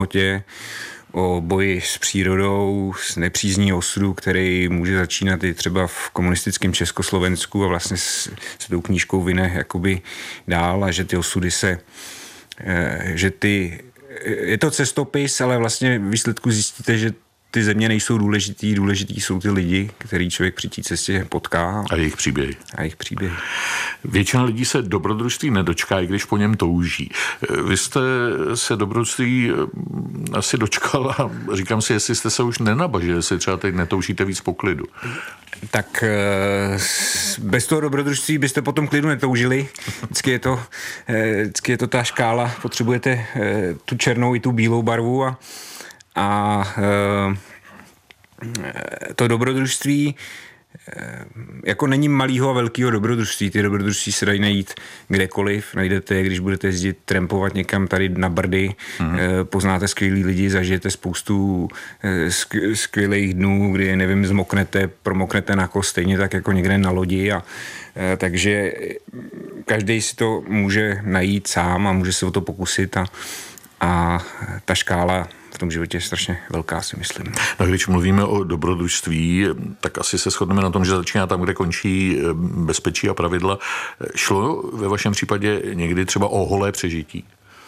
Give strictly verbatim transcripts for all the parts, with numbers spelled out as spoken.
o boji s přírodou, s nepřízní osudu, který může začínat i třeba v komunistickém Československu a vlastně s, s tou knížkou vyne jakoby dál a že ty osudy se, že ty, je to cestopis, ale vlastně v výsledku zjistíte, že ty země nejsou důležitý, důležitý jsou ty lidi, který člověk při té cestě potká. A jejich příběhy. A jejich příběhy. Většina lidí se dobrodružství nedočká, i když po něm touží. Vy jste se dobrodružství asi dočkal a říkám si, jestli jste se už nenabažili, jestli třeba teď netoužíte víc po klidu. Tak bez toho dobrodružství byste potom klidu netoužili. Vždycky je to, vždycky je to ta škála, potřebujete tu černou i tu bílou barvu a A e, to dobrodružství e, jako není malýho a velkého dobrodružství. Ty dobrodružství se dají najít kdekoliv. Najdete je, když budete jezdit trampovat někam tady na Brdy, mm. e, poznáte skvělý lidi, zažijete spoustu e, skvělých dnů, kdy, nevím, zmoknete, promoknete na kost, stejně tak jako někde na lodi. A, e, takže každý si to může najít sám a může se o to pokusit a, a ta škála v tom životě je strašně velká, si myslím. No, když mluvíme o dobrodružství, tak asi se shodneme na tom, že začíná tam, kde končí bezpečí a pravidla. Šlo ve vašem případě někdy třeba o holé přežití?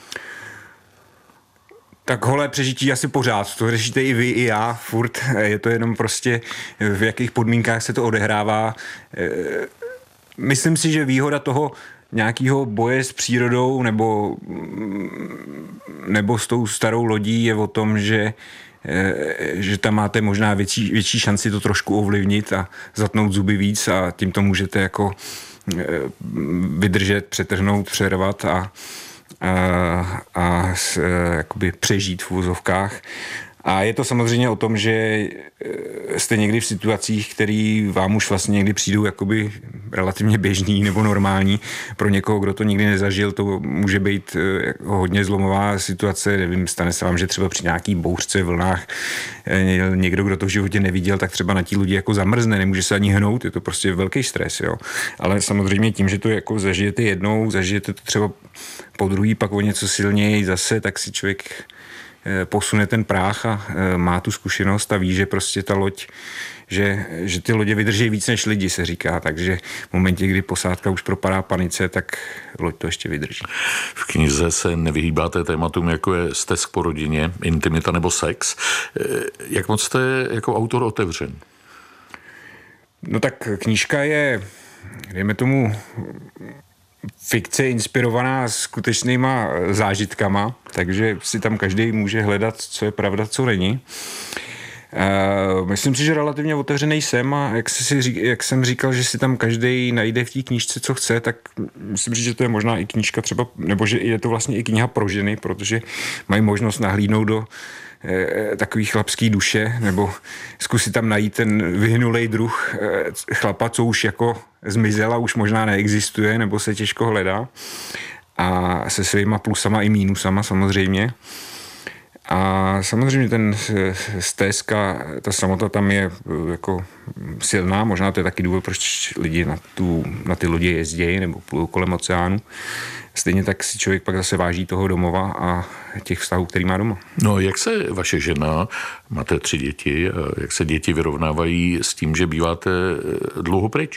Tak holé přežití asi pořád. To řešíte i vy, i já. Furt je to jenom prostě v jakých podmínkách se to odehrává. Myslím si, že výhoda toho nějakého boje s přírodou nebo, nebo s tou starou lodí je o tom, že, že tam máte možná větší, větší šanci to trošku ovlivnit a zatnout zuby víc a tím to můžete jako vydržet, přetrhnout, přervat a, a, a jakoby přežít v uvozovkách. A je to samozřejmě o tom, že jste někdy v situacích, které vám už vlastně někdy přijdou jakoby relativně běžný nebo normální. Pro někoho, kdo to nikdy nezažil, to může být hodně zlomová situace. Nevím, stane se vám, že třeba při nějaký bouřce, vlnách někdo, kdo to v životě neviděl, tak třeba na tí lodi jako zamrzne, nemůže se ani hnout, je to prostě velký stres, jo. Ale samozřejmě tím, že to jako zažijete jednou, zažijete to třeba po druhý, pak o něco silněji zase, tak si člověk posune ten práh a má tu zkušenost a ví, že prostě ta loď, že, že ty lodě vydrží víc než lidi, se říká, takže v momentě, kdy posádka už propadá panice, tak loď to ještě vydrží. V knize se nevyhýbáte tématům, jako je stesk po rodině, intimita nebo sex. Jak moc jste jako autor otevřen? No tak knížka je, dejme tomu, fikce inspirovaná skutečnýma zážitkama, takže si tam každý může hledat, co je pravda, co není. Uh, myslím si, že relativně otevřený jsem a jak, si, jak jsem říkal, že si tam každý najde v té knížce, co chce, tak myslím si, že to je možná i knížka třeba, nebo že je to vlastně i kniha pro ženy, protože mají možnost nahlídnout do eh, takový chlapský duše, nebo zkusit tam najít ten vyhnulej druh eh, chlapa, co už jako zmizel a už možná neexistuje, nebo se těžko hledá. A se svýma plusama i mínusama samozřejmě. A samozřejmě ten stezka, ta samota tam je jako silná, možná to je taky důvod, proč lidi na, tu, na ty lodě jezdí nebo plují kolem oceánu. Stejně tak si člověk pak zase váží toho domova a těch vztahů, který má doma. No, jak se vaše žena, máte tři děti, jak se děti vyrovnávají s tím, že býváte dlouho pryč?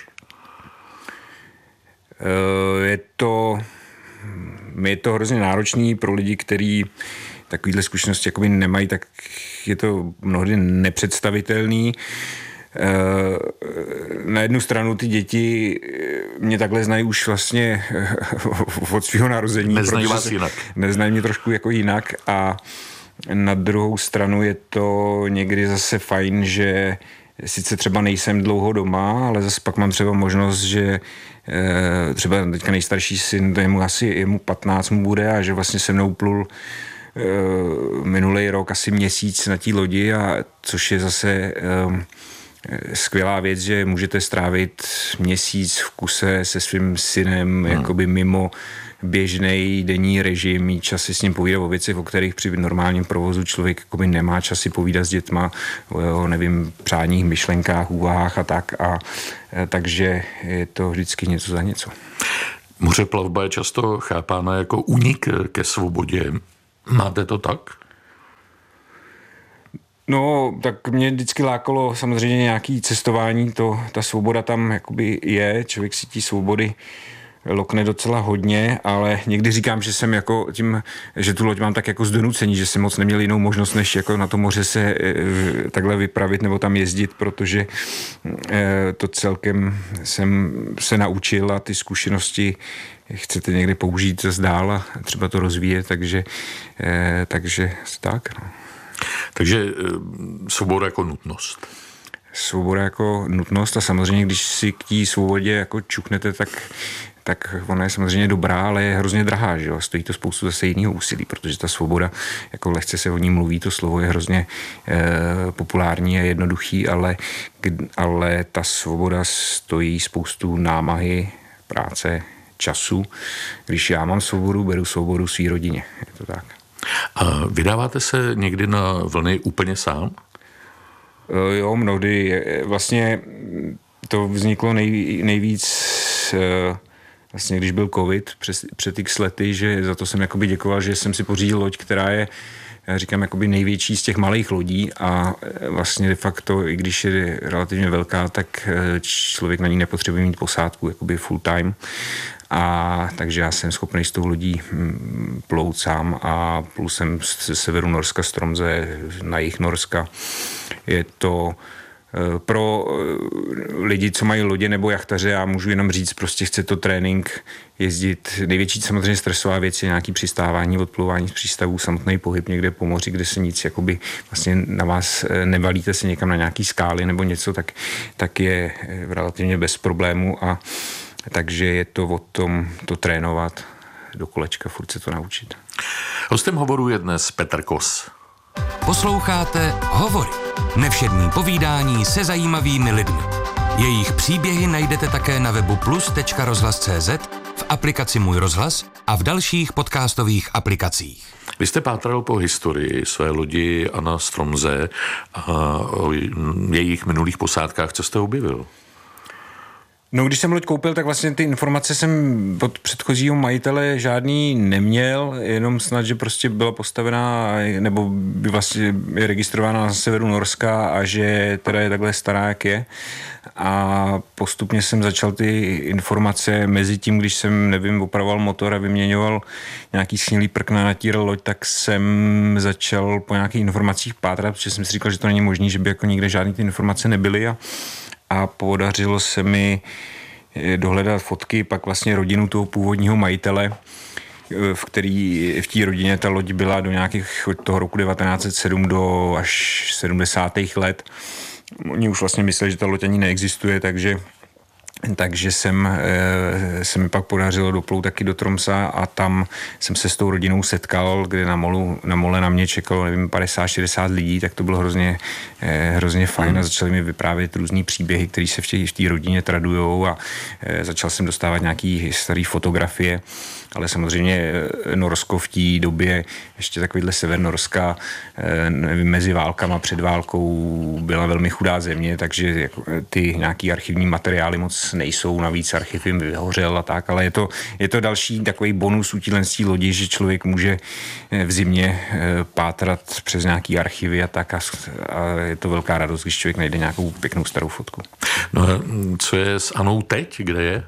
Je to, je to hrozně náročný pro lidi, kteří takovýhle zkušenosti jakoby nemají, tak je to mnohdy nepředstavitelný. Na jednu stranu ty děti mě takhle znají už vlastně od svého narození. Neznají vás jinak. Neznají mě trošku jako jinak a na druhou stranu je to někdy zase fajn, že sice třeba nejsem dlouho doma, ale zase pak mám třeba možnost, že třeba teďka nejstarší syn, to je mu asi je mu patnáct mu bude a že vlastně se mnou plul minulý rok asi měsíc na té lodi, a což je zase um, skvělá věc, že můžete strávit měsíc v kuse se svým synem, hmm. jakoby mimo běžný denní režim, mít čas si s ním povídat o věcech, o kterých při normálním provozu člověk jakoby nemá čas si povídat s dětma, o jeho, nevím, přáních, myšlenkách, úvahách a tak. A, takže je to vždycky něco za něco. Mořeplavba je často chápána jako únik ke svobodě. Máte to tak? No, tak mě vždycky lákalo samozřejmě nějaký cestování, to, ta svoboda tam jakoby je, člověk si tí svobody lokne docela hodně, ale někdy říkám, že jsem jako tím, že tu loď mám tak jako z donucení, že jsem moc neměl jinou možnost, než jako na to moře se e, takhle vypravit nebo tam jezdit, protože e, to celkem jsem se naučil a ty zkušenosti chcete někdy použít zase dál a třeba to rozvíjet, takže, e, takže tak, no. Takže e, svoboda jako nutnost. Svoboda jako nutnost a samozřejmě, když si k té svobodě jako čuknete, tak tak ona je samozřejmě dobrá, ale je hrozně drahá, že jo? Stojí to spoustu zase jiného úsilí, protože ta svoboda, jako lehce se o ní mluví, to slovo je hrozně e, populární a jednoduchý, ale, ale ta svoboda stojí spoustu námahy, práce, času. Když já mám svobodu, beru svobodu svý rodině. Je to tak. A vydáváte se někdy na vlny úplně sám? E, jo, mnohdy. Vlastně to vzniklo nej, nejvíc e, vlastně když byl covid přes, před x lety, že za to jsem jakoby děkoval, že jsem si pořídil loď, která je, já říkám, jakoby největší z těch malých lodí a vlastně de facto, i když je relativně velká, tak člověk na ní nepotřebuje mít posádku, jakoby full time. A takže já jsem schopný s tou lodí plout sám a plus jsem ze severu Norska, z Tromsø na jih Norska. Je to pro lidi, co mají lodě nebo jachtaře, já můžu jenom říct, prostě chce to trénink jezdit. Největší samozřejmě stresová věc je nějaký přistávání, odplouvání z přístavů, samotný pohyb někde po moři, kde se nic jakoby vlastně na vás nevalíte se někam na nějaký skály nebo něco, tak, tak je relativně bez problémů a takže je to o tom to trénovat do kolečka, furt se to naučit. Hostem hovoru je dnes Petr Kos. Posloucháte Hovory. Nevšední povídání se zajímavými lidmi. Jejich příběhy najdete také na webu plus tečka rozhlas tečka cé zet, v aplikaci Můj rozhlas a v dalších podcastových aplikacích. Vy jste pátral po historii své lodi Anna z Tromsø a o jejich minulých posádkách. Co jste objevil? No, když jsem loď koupil, tak vlastně ty informace jsem od předchozího majitele žádný neměl, jenom snad, že prostě byla postavená, nebo by vlastně je registrována na severu Norska a že teda je takhle stará, jak je. A postupně jsem začal ty informace mezi tím, když jsem, nevím, opravoval motor a vyměňoval nějaký snělý prkna, natíral loď, tak jsem začal po nějakých informacích pátrat, protože jsem si říkal, že to není možný, že by jako nikde žádný ty informace nebyly a a podařilo se mi dohledat fotky, pak vlastně rodinu toho původního majitele, v který v té rodině ta loď byla do nějakých od toho roku devatenáct set sedm do až sedmdesátých let. Oni už vlastně mysleli, že ta loď ani neexistuje, takže Takže jsem, se mi pak podařilo doplout taky do Tromsa a tam jsem se s tou rodinou setkal, kde na, molu, na mole na mě čekalo, nevím, padesát šedesát lidí, tak to bylo hrozně, hrozně fajn a začali mi vyprávět různý příběhy, které se v té, v té rodině tradujou a začal jsem dostávat nějaký staré fotografie, ale samozřejmě Norsko v té době, ještě takovýhle sever Norska, nevím, mezi válkama, před válkou byla velmi chudá země, takže ty nějaký archivní materiály moc nejsou, navíc archiv jim vyhořel a tak, ale je to, je to další takový bonus u téhlenství lodi, že člověk může v zimě pátrat přes nějaký archivy a tak a, a je to velká radost, když člověk najde nějakou pěknou starou fotku. No a co je s Anou teď? Kde je?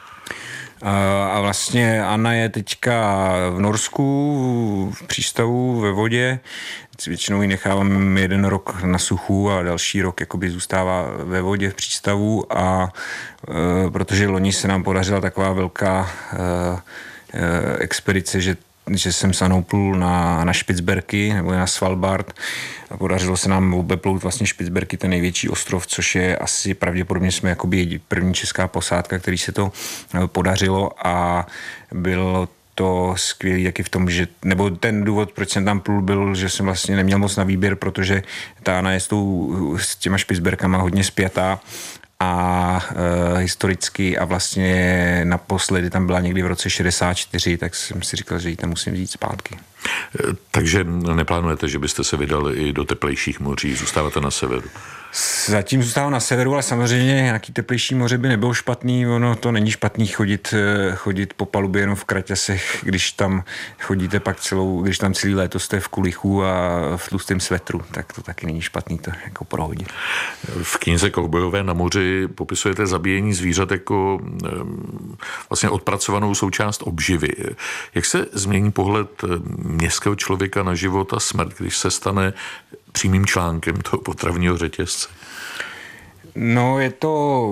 A vlastně Anna je teďka v Norsku, v přístavu, ve vodě. Většinou ji nechávám jeden rok na suchu a další rok jakoby zůstává ve vodě v přístavu a e, protože loni se nám podařila taková velká e, e, expedice, že že jsem sanoupl na, na Špicberky nebo na Svalbard a podařilo se nám obeplout vlastně Špicberky, ten největší ostrov, což je asi pravděpodobně jsme jakoby první česká posádka, který se to podařilo a bylo to skvělý taky v tom, že, nebo ten důvod, proč jsem tam plul, byl, že jsem vlastně neměl moc na výběr, protože ta Anna je s, tou, s těma Špicberkama hodně spjatá a e, historicky a vlastně naposledy tam byla někdy v roce šedesát čtyři, tak jsem si říkal, že ji tam musím vzít zpátky. Takže neplánujete, že byste se vydali i do teplejších moří, zůstáváte na severu? Zatím zůstávám na severu, ale samozřejmě nějaký teplejší moře by nebylo špatný. Ono to není špatný chodit, chodit po palubě jenom v kraťasech, když tam chodíte pak celou, když tam celý léto jste v kulichu a v tlustém svetru, tak to taky není špatný to jako prohodit. V knize Kovbojové na moři popisujete zabíjení zvířat jako vlastně odpracovanou součást obživy. Jak se změní pohled městského člověka na život a smrt, když se stane přímým článkem toho potravního řetězce? No, je to,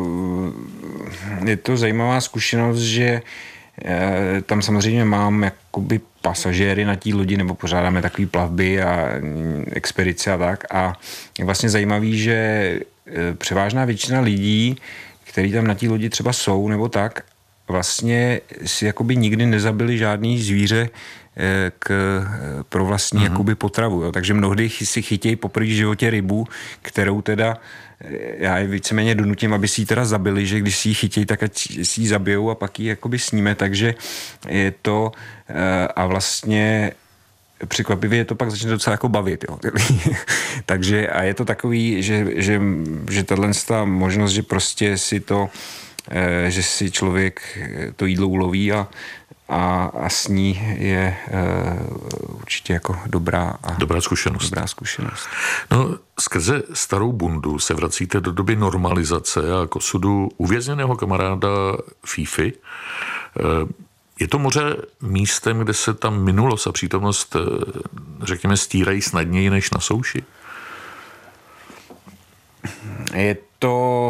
je to zajímavá zkušenost, že tam samozřejmě mám jakoby pasažéry na té lodi, nebo pořádáme takové plavby a expedice a tak. A je vlastně zajímavý, že převážná většina lidí, kteří tam na té lodi třeba jsou nebo tak, vlastně si jakoby nikdy nezabili žádný zvíře k, pro vlastní uh-huh. jakoby potravu. Jo. Takže mnohdy si chytějí poprvé v životě rybu, kterou teda já je víceméně donutím, aby si ji teda zabili, že když si ji chytějí, tak ať si ji zabijou a pak ji jakoby sníme. Takže je to a vlastně překvapivě je to pak začne docela jako bavit. Jo. Takže a je to takový, že, že, že tato možnost, že prostě si to že si člověk to jídlo uloví a, a, a sní je uh, určitě jako dobrá a dobrá zkušenost. Dobrá zkušenost. No, skrze Starou bundu se vracíte do doby normalizace a k osudu uvězněného kamaráda Fífy. Je to moře místem, kde se tam minulost a přítomnost, řekněme, stírají snadněji než na souši? Je to,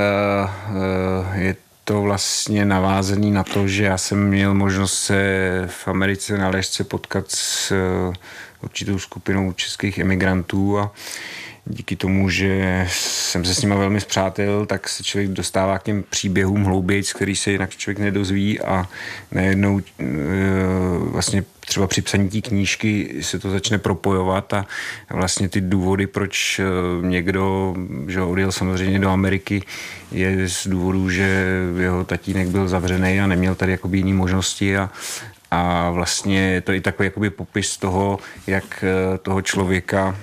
je to vlastně navázaný na to, že já jsem měl možnost se v Americe na Aljašce potkat s určitou skupinou českých emigrantů a díky tomu, že jsem se s nimi velmi spřátel, tak se člověk dostává k těm příběhům hloubějc, který se jinak člověk nedozví a najednou vlastně třeba při psaní té knížky se to začne propojovat a vlastně ty důvody, proč někdo že odjel samozřejmě do Ameriky, je z důvodu, že jeho tatínek byl zavřený a neměl tady jakoby jiný možnosti a A vlastně je to i takový jakoby popis toho, jak toho člověka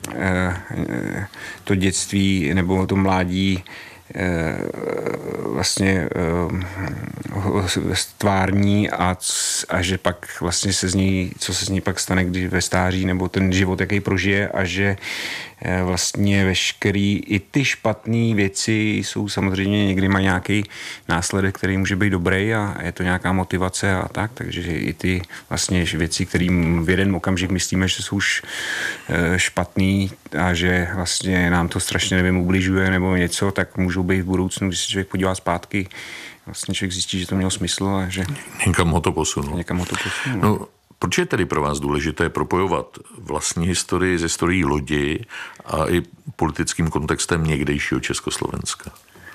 to dětství nebo to mládí vlastně stvární a, a že pak vlastně se z něj, co se z něj pak stane, když ve stáří, nebo ten život, jaký prožije a že vlastně veškerý i ty špatné věci jsou samozřejmě někdy má nějaký následek, který může být dobrý a je to nějaká motivace a tak, takže i ty vlastně věci, kterým v jeden okamžik myslíme, že jsou už špatný a že vlastně nám to strašně nevím ubližuje nebo něco, tak můžou být v budoucnu, když se člověk podívá zpátky, vlastně člověk zjistí, že to mělo smysl a že někam ho to posunulo. Někam ho to posunulo. No, proč je tedy pro vás důležité propojovat vlastní historii s historií lodi a i politickým kontextem někdejšího Československa?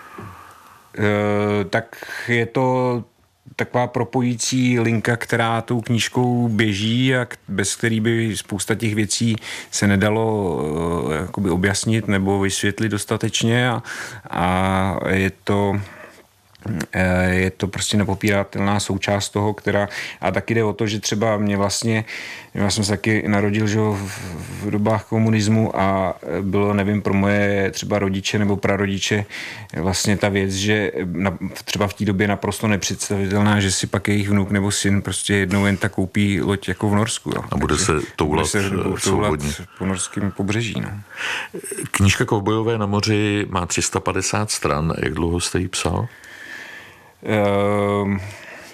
E, tak je to taková propojící linka, která tou knížkou běží a bez který by spousta těch věcí se nedalo e, jakoby objasnit nebo vysvětlit dostatečně a, a je to je to prostě nepopíratelná součást toho, která a taky jde o to, že třeba mě vlastně, já jsem se taky narodil že v dobách komunismu a bylo, nevím, pro moje třeba rodiče nebo prarodiče vlastně ta věc, že na, třeba v té době naprosto nepředstavitelná, že si pak jejich vnuk nebo syn prostě jednou jen tak koupí loď jako v Norsku. Jo. A bude Takže, se toulat svobodně po norském pobřeží. No. Knížka Kovbojové na moři má tři sta padesát stran. Jak dlouho jste ji psal? Uh,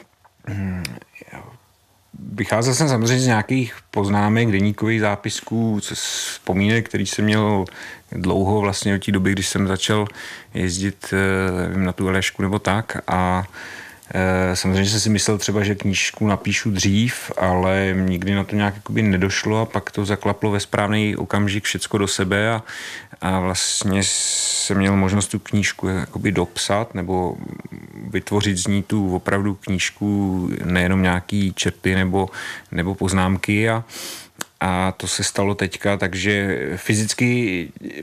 vycházel jsem samozřejmě z nějakých poznámek, deníkových zápisků, vzpomínek, který jsem měl dlouho vlastně od té doby, když jsem začal jezdit nevím, na tu Aljašku nebo tak a samozřejmě jsem si myslel třeba, že knížku napíšu dřív, ale nikdy na to nějak jakoby nedošlo a pak to zaklaplo ve správný okamžik všecko do sebe a, a vlastně jsem měl možnost tu knížku jakoby dopsat nebo vytvořit z ní tu opravdu knížku, nejenom nějaký čerty nebo, nebo poznámky a, a to se stalo teďka, takže fyzicky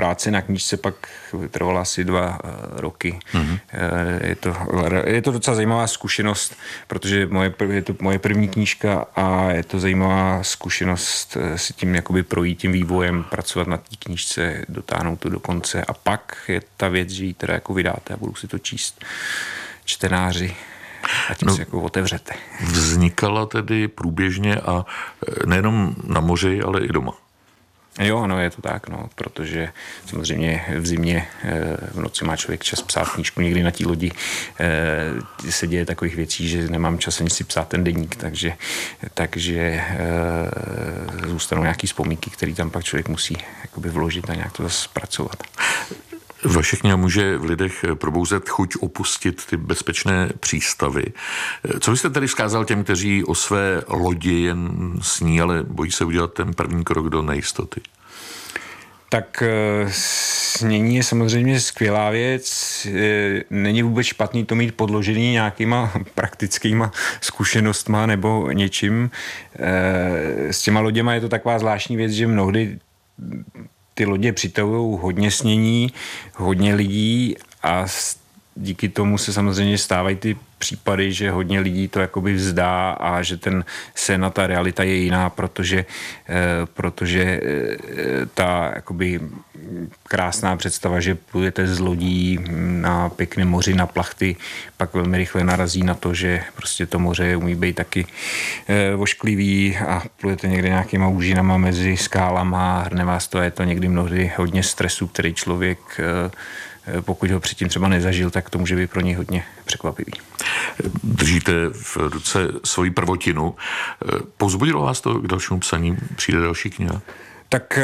práce na knížce pak trvala asi dva roky. Mm-hmm. Je to, je to docela zajímavá zkušenost, protože moje, je to moje první knížka a je to zajímavá zkušenost si tím jakoby projít tím vývojem, pracovat na té knížce, dotáhnout to do konce a pak je ta věc, že ji teda jako vydáte a budu si to číst čtenáři. A tím no, si jako otevřete. Vznikala tedy průběžně a nejenom na moři, ale i doma. Jo, no je to tak, no, protože samozřejmě v zimě v noci má člověk čas psát knížku, někdy na té lodi se děje takových věcí, že nemám čas ani si psát ten deník, takže, takže zůstanou nějaký vzpomínky, které tam pak člověk musí jakoby vložit a nějak to zase zpracovat. Vaše kniha může v lidech probouzet chuť opustit ty bezpečné přístavy. Co byste tedy vzkázal těm, kteří o své lodi jen sní, ale bojí se udělat ten první krok do nejistoty? Tak snění je samozřejmě skvělá věc. Není vůbec špatný to mít podložený nějakýma praktickýma zkušenostma nebo něčím. S těma loděma je to taková zvláštní věc, že mnohdy ty lodě přitahují hodně snění, hodně lidí a díky tomu se samozřejmě stávají ty případy, že hodně lidí to jakoby vzdá a že ten sen a ta realita je jiná, protože, eh, protože eh, ta jakoby krásná představa, že plujete z lodí na pěkném moři, na plachty, pak velmi rychle narazí na to, že prostě to moře umí být taky eh, vošklivý a plujete někde nějakýma úžinama mezi skálama, hrne vás to a je to někdy mnohdy hodně stresu, který člověk eh, pokud ho předtím třeba nezažil, tak to může být pro něj hodně překvapivý. Držíte v ruce svoji prvotinu. Povzbudilo vás to k dalšímu psaní? Přijde další kniha? Tak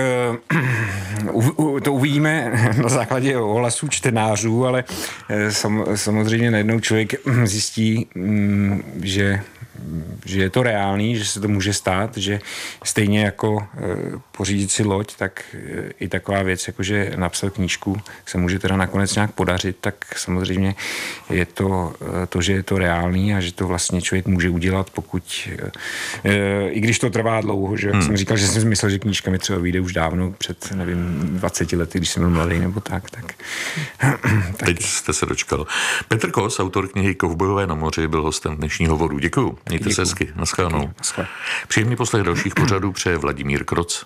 to uvidíme na základě ohlasů čtenářů, ale sam, samozřejmě najednou člověk zjistí, že že je to reálný, že se to může stát, že stejně jako pořídit si loď, tak i taková věc, jakože napsat knížku, se může teda nakonec nějak podařit, tak samozřejmě je to to, že je to reálný a že to vlastně člověk může udělat, pokud i když to trvá dlouho, že jak hmm. jsem říkal, že jsem myslel, že knížka mi třeba vyjde už dávno, před, nevím, dvaceti lety, když jsem byl mladý nebo tak, tak. Teď jste se dočkal. Petr Kos, autor knihy Kovbojové na moři, byl hostem dnešního hovoru. Děkuju. Mějte se hezky. Naschledanou. Příjemný poslech dalších pořadů přeje Vladimír Kroc.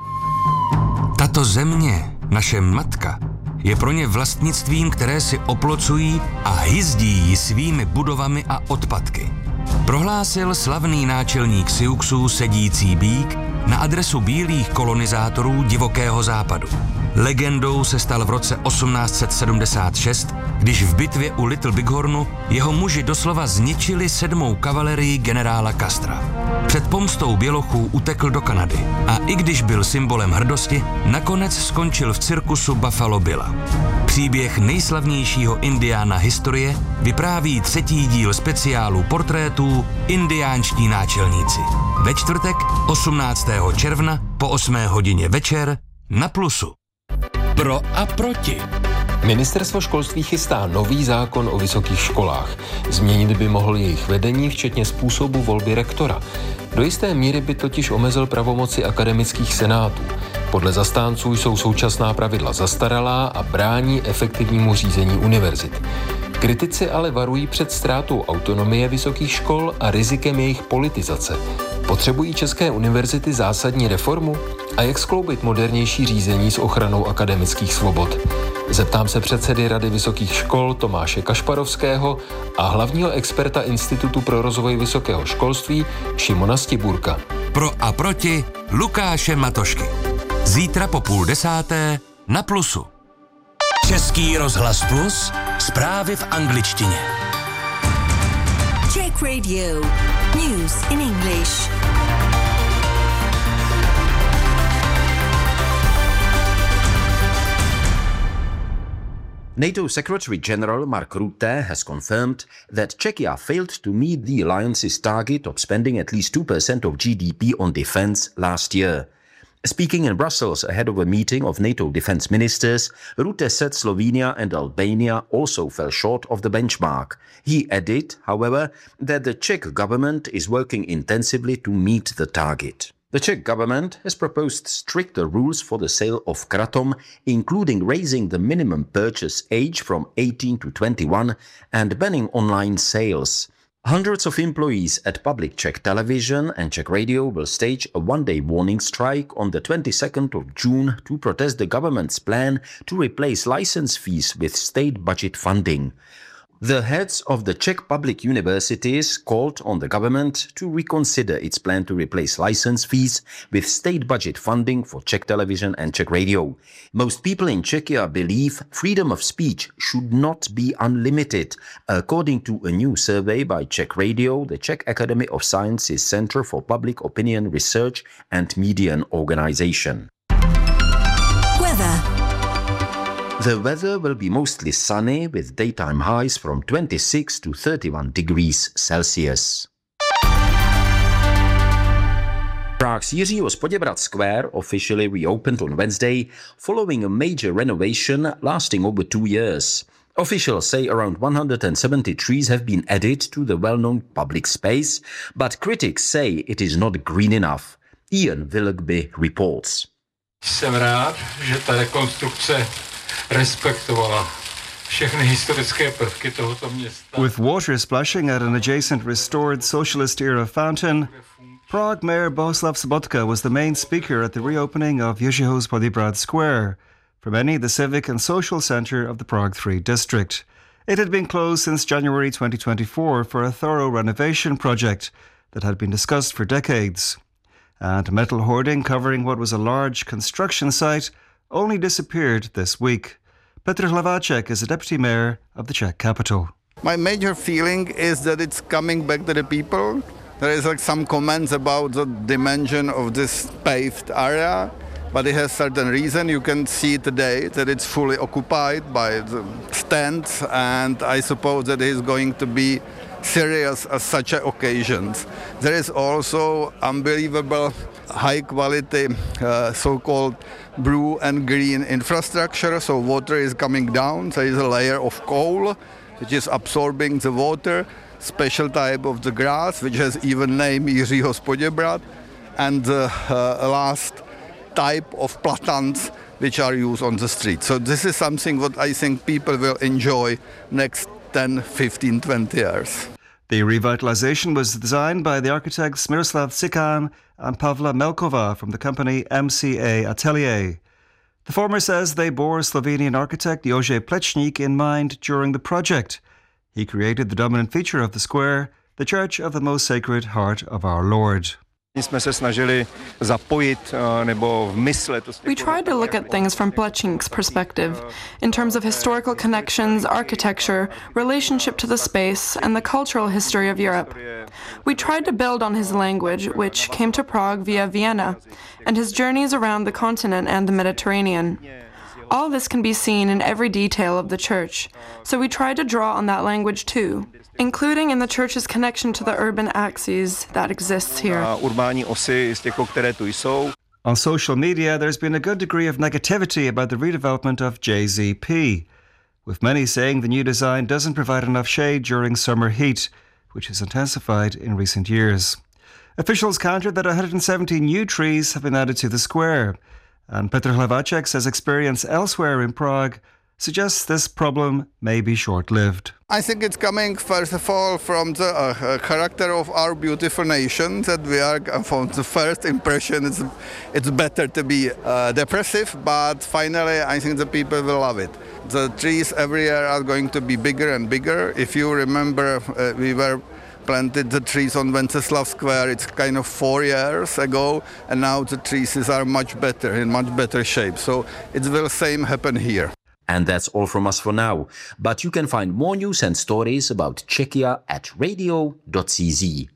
Tato země, naše matka, je pro ně vlastnictvím, které si oplocují a hyzdí ji svými budovami a odpadky. Prohlásil slavný náčelník Siuxů sedící býk na adresu bílých kolonizátorů divokého západu. Legendou se stal v roce osmnáct set sedmdesát šest, když v bitvě u Little Bighornu jeho muži doslova zničili sedmou kavalerii generála Castra. Před pomstou bělochů utekl do Kanady a i když byl symbolem hrdosti, nakonec skončil v cirkusu Buffalo Billa. Příběh nejslavnějšího indiána historie vypráví třetí díl speciálu portrétů Indiánští náčelníci. Ve čtvrtek osmnáctého června po osmé hodině večer na Plusu. Pro a proti. Ministerstvo školství chystá nový zákon o vysokých školách. Změnit by mohl jejich vedení, včetně způsobu volby rektora. Do jisté míry by totiž omezil pravomoci akademických senátů. Podle zastánců jsou současná pravidla zastaralá a brání efektivnímu řízení univerzit. Kritici ale varují před ztrátou autonomie vysokých škol a rizikem jejich politizace. Potřebují české univerzity zásadní reformu? A jak skloubit modernější řízení s ochranou akademických svobod? Zeptám se předsedy Rady vysokých škol Tomáše Kašparovského a hlavního experta Institutu pro rozvoj vysokého školství Šimona Stiburka. Pro a proti Lukáše Matošky. Zítra po půl desáté na Plusu. Český rozhlas Plus, zprávy v angličtině. Czech Radio. News in English. NATO Secretary-General Mark Rutte has confirmed that Czechia failed to meet the alliance's target of spending at least two percent of G D P on defense last year. Speaking in Brussels ahead of a meeting of NATO defense ministers, Rutte said Slovenia and Albania also fell short of the benchmark. He added, however, that the Czech government is working intensively to meet the target. The Czech government has proposed stricter rules for the sale of kratom, including raising the minimum purchase age from eighteen to twenty-one and banning online sales. Hundreds of employees at public Czech television and Czech radio will stage a one-day warning strike on the twenty-second of June to protest the government's plan to replace license fees with state budget funding. The heads of the Czech public universities called on the government to reconsider its plan to replace license fees with state budget funding for Czech television and Czech radio. Most people in Czechia believe freedom of speech should not be unlimited, according to a new survey by Czech Radio, the Czech Academy of Sciences Center for Public Opinion Research and Median Organization. Weather. The weather will be mostly sunny with daytime highs from twenty-six to thirty-one degrees Celsius. Prague's Jiřího Poděbrad Square officially reopened on Wednesday following a major renovation lasting over two years. Officials say around one hundred seventy trees have been added to the well-known public space, but critics say it is not green enough. Ian Willoughby reports. Jsem rád, že ta rekonstrukce respektovala všechny historické prvky tohoto města. With water splashing at an adjacent restored socialist-era fountain, Prague Mayor Bohuslav Sobotka was the main speaker at the reopening of Jiřího Poděbrad Square, for many the civic and social centre of the Prague three district. It had been closed since January twenty twenty-four for a thorough renovation project that had been discussed for decades. And metal hoarding covering what was a large construction site only disappeared this week. Petr Hlaváček is a deputy mayor of the Czech capital. My major feeling is that it's coming back to the people. There is like some comments about the dimension of this paved area, but it has certain reason. You can see today that it's fully occupied by the stands, and I suppose that it is going to be serious as such occasions. There is also unbelievable high quality uh, so-called blue and green infrastructure, so water is coming down. There is a layer of coal which is absorbing the water, special type of the grass which has even name Jiřího Poděbrad, and the uh, last type of platans which are used on the street. So this is something what I think people will enjoy next ten, fifteen, twenty years. The revitalization was designed by the architects Miroslav Cikan and Pavla Melkova from the company M C A Atelier. The former says they bore Slovenian architect Jože Plečnik in mind during the project. He created the dominant feature of the square, the Church of the Most Sacred Heart of Our Lord. We tried to look at things from Plečnik's perspective, in terms of historical connections, architecture, relationship to the space, and the cultural history of Europe. We tried to build on his language, which came to Prague via Vienna, and his journeys around the continent and the Mediterranean. All this can be seen in every detail of the church, so we tried to draw on that language too, including in the church's connection to the urban axes that exists here. On social media, there's been a good degree of negativity about the redevelopment of J Z P, with many saying the new design doesn't provide enough shade during summer heat, which has intensified in recent years. Officials countered that one hundred seventy new trees have been added to the square, and Petr Hlaváček says experience elsewhere in Prague suggests this problem may be short-lived. I think it's coming, first of all, from the uh, character of our beautiful nation, that we are, from the first impression, it's, it's better to be uh, depressive, but finally I think the people will love it. The trees every year are going to be bigger and bigger. If you remember, uh, we were planted the trees on Wenceslav Square, it's kind of four years ago, and now the trees are much better, in much better shape. So it will same happen here. And that's all from us for now. But you can find more news and stories about Czechia at radio dot c z.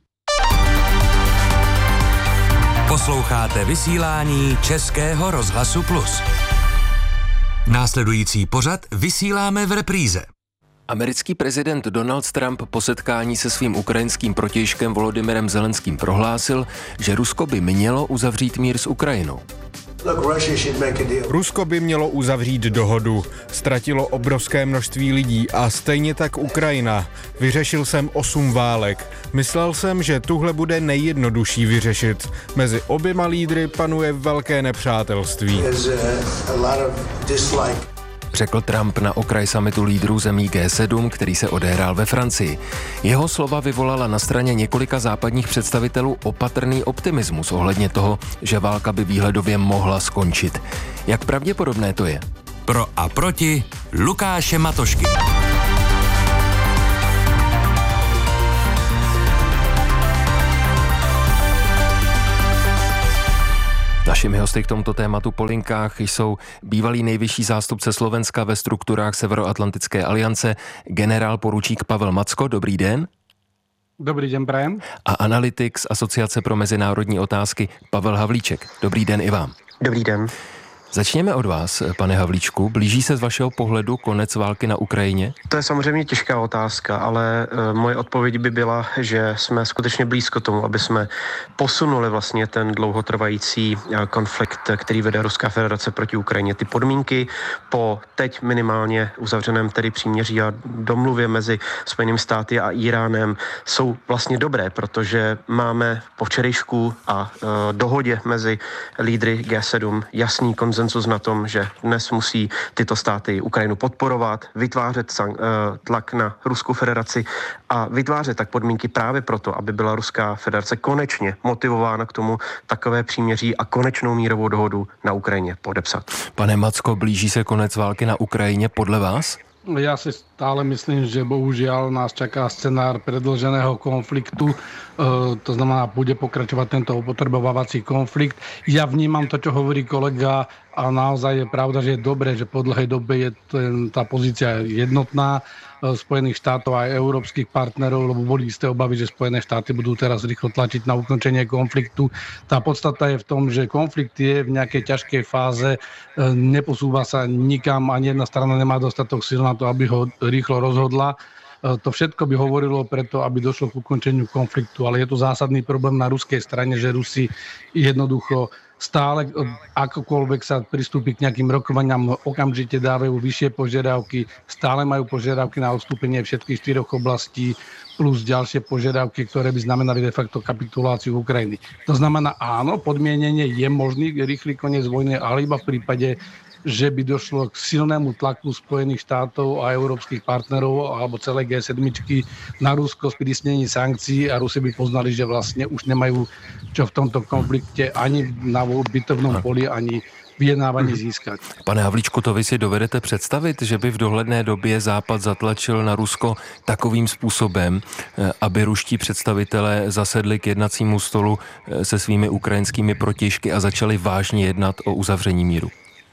Posloucháte vysílání Českého rozhlasu Plus. Následující pořad vysíláme v repríze. Americký prezident Donald Trump po setkání se svým ukrajinským protějškem Volodymyrem Zelenským prohlásil, že Rusko by mělo uzavřít mír s Ukrajinou. Rusko by mělo uzavřít dohodu. Ztratilo obrovské množství lidí a stejně tak Ukrajina. Vyřešil jsem osm válek. Myslel jsem, že tuhle bude nejjednodušší vyřešit. Mezi oběma lídry panuje velké nepřátelství. Řekl Trump na okraj summitu lídrů zemí G sedm, který se odehrál ve Francii. Jeho slova vyvolala na straně několika západních představitelů opatrný optimismus ohledně toho, že válka by výhledově mohla skončit. Jak pravděpodobné to je? Pro a proti Lukáše Matošky. Našimi hosty k tomuto tématu po linkách jsou bývalý nejvyšší zástupce Slovenska ve strukturách Severoatlantické aliance, generál poručík Pavel Macko. Dobrý den. Dobrý den, prajem. A analytik z Asociace pro mezinárodní otázky Pavel Havlíček. Dobrý den i vám. Dobrý den. Začněme od vás, pane Havlíčku. Blíží se z vašeho pohledu konec války na Ukrajině? To je samozřejmě těžká otázka, ale e, moje odpověď by byla, že jsme skutečně blízko tomu, aby jsme posunuli vlastně ten dlouhotrvající e, konflikt, který vede Ruská federace proti Ukrajině. Ty podmínky po teď minimálně uzavřeném tedy příměří a domluvě mezi Spojenými státy a Iránem jsou vlastně dobré, protože máme po včerejšku a e, dohodě mezi lídry G sedm jasný konsenzus na tom, že dnes musí tyto státy Ukrajinu podporovat, vytvářet tlak na Ruskou federaci a vytvářet tak podmínky právě proto, aby byla Ruská federace konečně motivována k tomu takové příměří a konečnou mírovou dohodu na Ukrajině podepsat. Pane Macko, blíží se konec války na Ukrajině podle vás? Ja si stále myslím, že bohužiaľ nás čaká scenár predĺženého konfliktu, e, to znamená, bude pokračovať tento opotrebovávací konflikt. Ja vnímam to, čo hovorí kolega, a naozaj je pravda, že je dobré, že po dlhej dobe je ten, tá pozícia jednotná Spojených štátov a aj európskych partnerov, lebo boli isté obavy, že Spojené štáty budú teraz rýchlo tlačiť na ukončenie konfliktu. Tá podstata je v tom, že konflikt je v nejakej ťažkej fáze, neposúva sa nikam, ani jedna strana nemá dostatok síl na to, aby ho rýchlo rozhodla. To všetko by hovorilo preto, aby došlo k ukončeniu konfliktu, ale je tu zásadný problém na ruskej strane, že Rusi jednoducho stále akokoľvek sa pristúpi k nejakým rokovaniam, okamžite dávajú vyššie požiadavky, stále majú požiadavky na odstúpenie všetkých štyroch oblastí, plus ďalšie požiadavky, ktoré by znamenali de facto kapituláciu Ukrajiny. To znamená, áno, podmienenie je možný rýchly koniec vojny, ale iba v prípade, že by došlo k silnému tlaku Spojených štátov a európskych partnerov alebo celé G sedm na Rusko, sprísnení sankcií a Rusi by poznali, že vlastne už nemajú čo v tomto konflikte ani na bitovnom poli, ani vyjednávání získat. Pane Havlíčku, to vy si dovedete představit, že by v dohledné době Západ zatlačil na Rusko takovým způsobem, aby ruští představitelé zasedli k jednacímu stolu se svými ukrajinskými protějšky a začali vážně jednat o uzavření míru?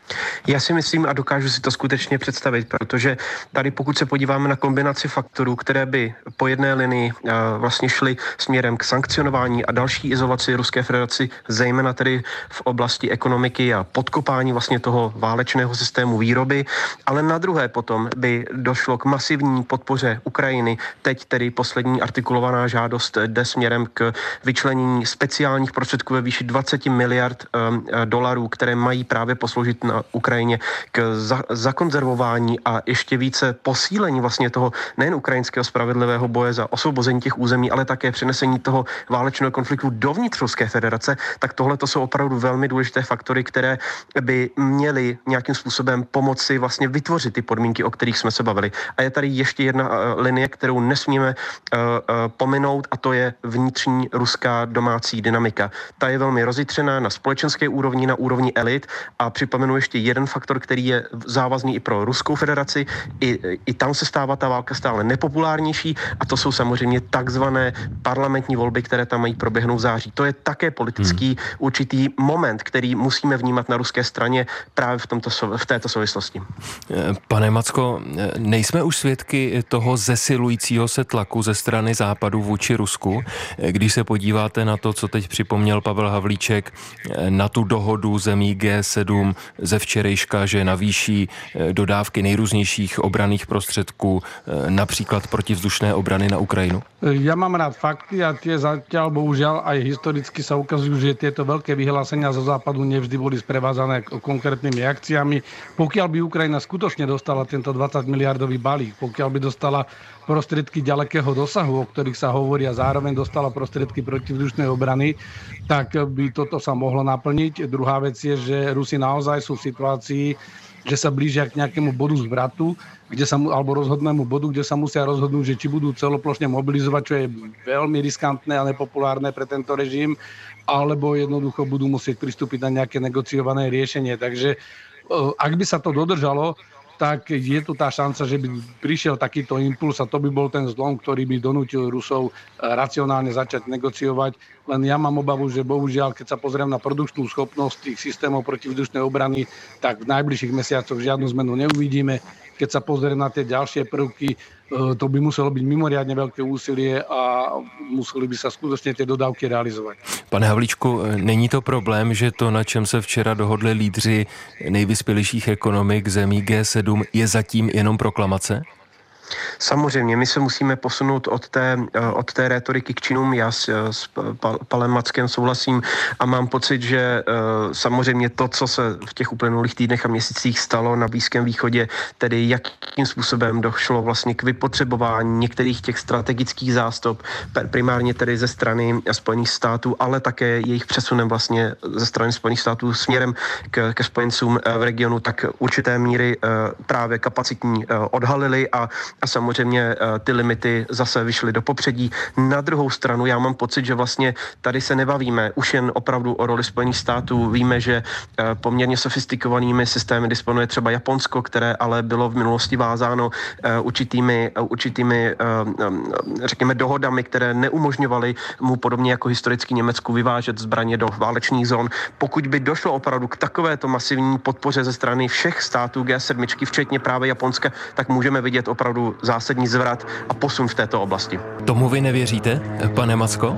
Já si myslím a dokážu si to skutečně představit, protože tady pokud se podíváme na kombinaci faktorů, které by po jedné linii vlastně šly směrem k sankcionování a další izolaci Ruské federaci, zejména tedy v oblasti ekonomiky a podkopání vlastně toho válečného systému výroby, ale na druhé potom by došlo k masivní podpoře Ukrajiny. Teď tedy poslední artikulovaná žádost jde směrem k vyčlenění speciálních prostředků ve výši dvacet miliard dolarů, které mají právě posloužit na Ukrajině k za, zakonzervování a ještě více posílení vlastně toho nejen ukrajinského spravedlivého boje za osvobození těch území, ale také přenesení toho válečného konfliktu dovnitř Ruské federace, tak tohle to jsou opravdu velmi důležité faktory, které by měly nějakým způsobem pomoci vlastně vytvořit ty podmínky, o kterých jsme se bavili. A je tady ještě jedna uh, linie, kterou nesmíme uh, uh, pominout, a to je vnitřní ruská domácí dynamika. Ta je velmi rozjitřená na společenské úrovni, na úrovni elit a připomenu ještě jeden faktor, který je závazný i pro Ruskou federaci. I, i tam se stává ta válka stále nepopulárnější a to jsou samozřejmě takzvané parlamentní volby, které tam mají proběhnout v září. To je také politický hmm. určitý moment, který musíme vnímat na ruské straně právě v, tomto, v této souvislosti. Pane Macko, nejsme už svědky toho zesilujícího se tlaku ze strany Západu vůči Rusku? Když se podíváte na to, co teď připomněl Pavel Havlíček, na tu dohodu zemí G sedm ze včerejška, včerejška, že navýší dodávky nejrůznějších obranných prostředků, například protivzdušné obrany na Ukrajinu? Ja mám rád fakty a tie zatiaľ bohužiaľ aj historicky sa ukazujú, že tieto veľké vyhlásenia zo západu nevždy boli sprevázané konkrétnymi akciami. Pokiaľ by Ukrajina skutočne dostala tento dvadsať miliardový balík, pokiaľ by dostala prostriedky ďalekého dosahu, o ktorých sa hovorí, a zároveň dostala prostriedky protivzdušnej obrany, tak by toto sa mohlo naplniť. Druhá vec je, že Rusi naozaj sú v situácii, že sa blížia k nejakému bodu zvratu, kde sa, alebo rozhodnému bodu, kde sa musia rozhodnúť, že či budú celoplošne mobilizovať, čo je veľmi riskantné a nepopulárne pre tento režim, alebo jednoducho budú musieť pristúpiť na nejaké negociované riešenie. Takže ak by sa to dodržalo, tak je tu tá šanca, že by prišiel takýto impuls a to by bol ten zlom, ktorý by donútil Rusov racionálne začať negociovať. Len ja mám obavu, že bohužiaľ, keď sa pozriem na produkčnú schopnosť tých systémov protivzdušnej obrany, tak v najbližších mesiacoch žiadnu zmenu neuvidíme. Keď sa pozriem na tie ďalšie prvky, to by muselo byť mimoriadne veľké úsilie a museli by sa skutočne tie dodávky realizovať. Pane Havlíčku, není to problém, že to, na čem se včera dohodli lídři nejvyspělejších ekonomik zemí G sedm, je zatím jenom proklamace? Samozřejmě, my se musíme posunout od té, od té rétoriky k činům. Já s, s Palem Mackem souhlasím a mám pocit, že samozřejmě to, co se v těch uplynulých týdnech a měsících stalo na Blízkém východě, tedy jakým způsobem došlo vlastně k vypotřebování některých těch strategických zástop, primárně tedy ze strany Spojených států, ale také jejich přesunem vlastně ze strany Spojených států směrem k, ke spojencům v regionu, tak určité míry právě kapacitní odhalily a A samozřejmě ty limity zase vyšly do popředí. Na druhou stranu já mám pocit, že vlastně tady se nebavíme už jen opravdu o roli Spojených států. Víme, že poměrně sofistikovanými systémy disponuje třeba Japonsko, které ale bylo v minulosti vázáno určitými, určitými řekněme, dohodami, které neumožňovaly mu podobně jako historicky Německu vyvážet zbraně do válečných zón. Pokud by došlo opravdu k takovéto masivní podpoře ze strany všech států G sedm, včetně právě Japonska, tak můžeme vidět opravdu zásadní zvrat a posun v této oblasti. Tomu vy nevěříte, pane Macko?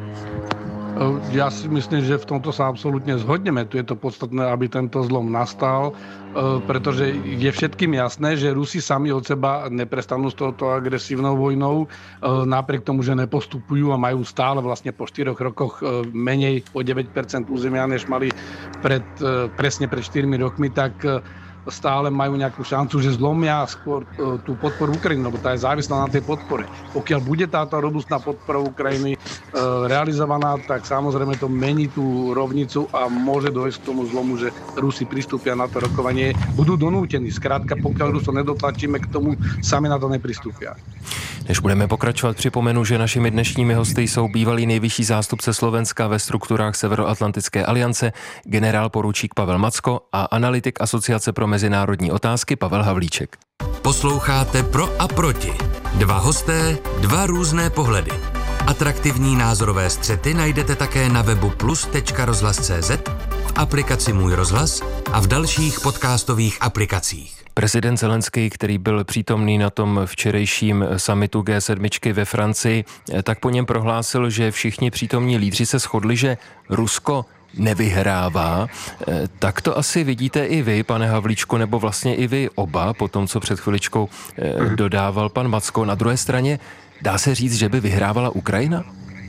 Ja si myslím, že v tomto sa absolútne zhodneme. Tu je to podstatné, aby tento zlom nastal, pretože je všetkým jasné, že Rusi sami od seba neprestanú s touto agresívnou vojnou, napriek tomu, že nepostupujú a majú stále vlastne po štyroch rokoch menej o deväť percent územia, než mali pred, presne pred štyrmi rokmi, tak stále majú nejakú šancu, že zlomia skôr tú podporu Ukrajiny, lebo tá je závislá na tej podpore. Pokiaľ bude táto robustná podpora Ukrajiny realizovaná, tak samozrejme to mení tú rovnicu a môže dojsť k tomu zlomu, že Rusi pristúpia na to rokovanie, budú donútení. Skrátka, pokiaľ Rusov nedotlačíme k tomu, sami na to nepristúpia. Než budeme pokračovat, připomenu, že našimi dnešními hosty jsou bývalý nejvyšší zástupce Slovenska ve strukturách Severoatlantické aliance, generál poručík Pavel Macko a analytik Asociace pro mezinárodní otázky Pavel Havlíček. Posloucháte Pro a proti. Dva hosté, dva různé pohledy. Atraktivní názorové střety najdete také na webu plus tečka rozhlas tečka cé zet, v aplikaci Můj rozhlas a v dalších podcastových aplikacích. Prezident Zelenský, který byl přítomný na tom včerejším summitu G sedm ve Francii, tak po něm prohlásil, že všichni přítomní lídři se shodli, že Rusko nevyhrává. Tak to asi vidíte i vy, pane Havlíčko, nebo vlastně i vy oba, po tom, co před chviličkou dodával pan Macko. Na druhé straně, dá se říct, že by vyhrávala Ukrajina?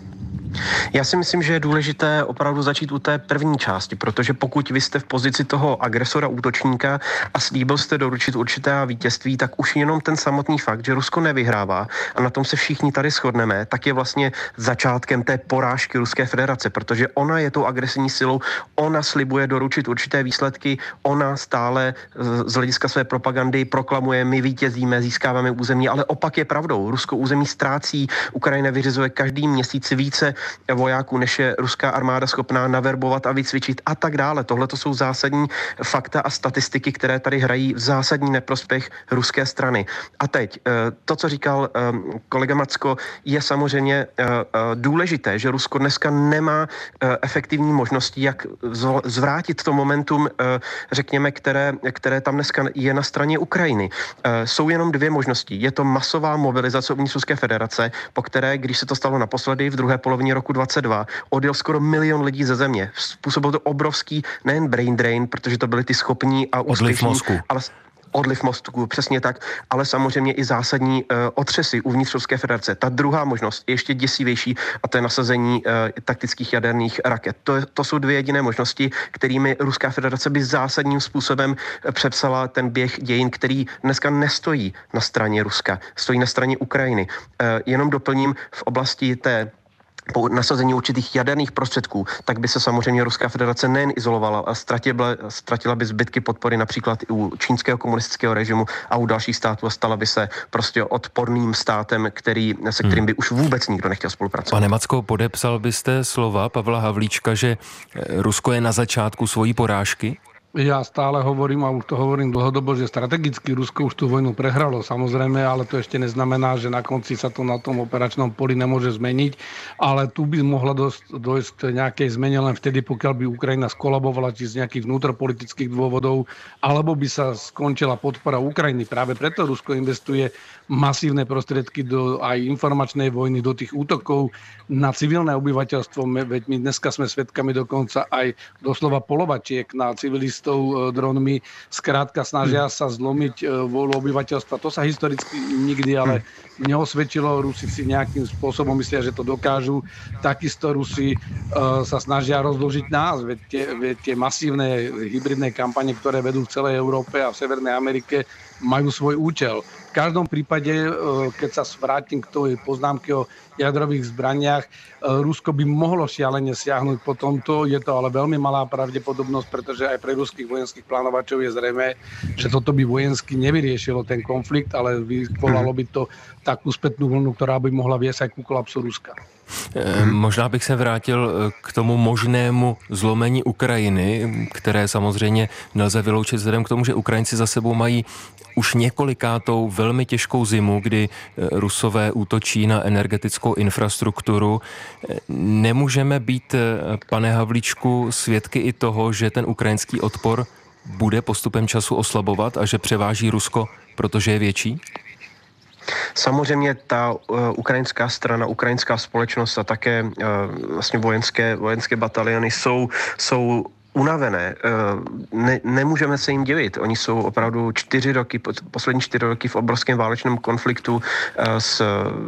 Já si myslím, že je důležité opravdu začít u té první části, protože pokud vy jste v pozici toho agresora, útočníka a slíbil jste doručit určité vítězství, tak už jenom ten samotný fakt, že Rusko nevyhrává a na tom se všichni tady shodneme, tak je vlastně začátkem té porážky Ruské federace, protože ona je tou agresivní silou, ona slibuje doručit určité výsledky, ona stále z hlediska své propagandy proklamuje, my vítězíme, získáváme území, ale opak je pravdou. Rusko území ztrácí, Ukrajina vyřizuje každý měsíc více vojáků, než je ruská armáda schopná naverbovat a vycvičit a tak dále. Tohle to jsou zásadní fakta a statistiky, které tady hrají v zásadní neprospěch ruské strany. A teď, to, co říkal kolega Macko, je samozřejmě důležité, že Rusko dneska nemá efektivní možnosti, jak zvrátit to momentum, řekněme, které, které tam dneska je na straně Ukrajiny. Jsou jenom dvě možnosti. Je to masová mobilizace uvnitř Ruské federace, po které, když se to stalo naposledy v druhé polovině roku dvacet dva odjel skoro milion lidí ze země. Způsobil to obrovský nejen brain drain, protože to byli ty schopní a úspěšní, ale odliv mozku, přesně tak, ale samozřejmě i zásadní uh, otřesy uvnitř Ruské federace. Ta druhá možnost je ještě děsivější a to je nasazení uh, taktických jaderných raket. To, to jsou dvě jediné možnosti, kterými Ruská federace by zásadním způsobem přepsala ten běh dějin, který dneska nestojí na straně Ruska, stojí na straně Ukrajiny. Uh, jenom doplním v oblasti té po nasazení určitých jaderných prostředků, tak by se samozřejmě Ruská federace nejen izolovala a ztratila, ztratila by zbytky podpory například i u čínského komunistického režimu a u dalších států a stala by se prostě odporným státem, který, se kterým by už vůbec nikdo nechtěl spolupracovat. Pane Macko, podepsal byste slova Pavla Havlíčka, že Rusko je na začátku svojí porážky? Ja stále hovorím, a už to hovorím dlhodobo, že strategicky Rusko už tú vojnu prehralo, samozrejme, ale to ešte neznamená, že na konci sa to na tom operačnom poli nemôže zmeniť, ale tu by mohla dosť, dojsť nejakej zmene len vtedy, pokiaľ by Ukrajina skolabovala či z nejakých vnútropolitických dôvodov, alebo by sa skončila podpora Ukrajiny. Práve preto Rusko investuje masívne prostriedky do aj informačnej vojny, do tých útokov na civilné obyvateľstvo. Veď my dneska sme svedkami dokonca aj doslova polovačiek na civilistov dronmi. Skrátka snažia sa zlomiť vôľu obyvateľstva. To sa historicky nikdy ale neosvedčilo. Rusi si nejakým spôsobom myslia, že to dokážu. Takisto Rusi uh, sa snažia rozdĺžiť nás. Veď tie, veď tie masívne hybridné kampane, ktoré vedú v celej Európe a v Severnej Amerike, majú svoj účel. V každom prípade, keď sa vrátim k tej poznámke o jadrových zbraniach, Rusko by mohlo šialene siahnuť po tomto. Je to ale veľmi malá pravdepodobnosť, pretože aj pre ruských vojenských plánovačov je zrejmé, že toto by vojensky nevyriešilo ten konflikt, ale vyvolalo by to takú spätnú vlnu, ktorá by mohla viesť aj ku kolapsu Ruska. Možná bych se vrátil k tomu možnému zlomení Ukrajiny, které samozřejmě nelze vyloučit vzhledem k tomu, že Ukrajinci za sebou mají už několikátou velmi těžkou zimu, kdy Rusové útočí na energetickou infrastrukturu. Nemůžeme být, pane Havlíčku, svědky i toho, že ten ukrajinský odpor bude postupem času oslabovat a že převáží Rusko, protože je větší? Samozřejmě ta uh, ukrajinská strana, ukrajinská společnost a také uh, vlastně vojenské, vojenské bataliony jsou, jsou unavené. Ne, nemůžeme se jim divit. Oni jsou opravdu čtyři roky, poslední čtyři roky v obrovském válečném konfliktu s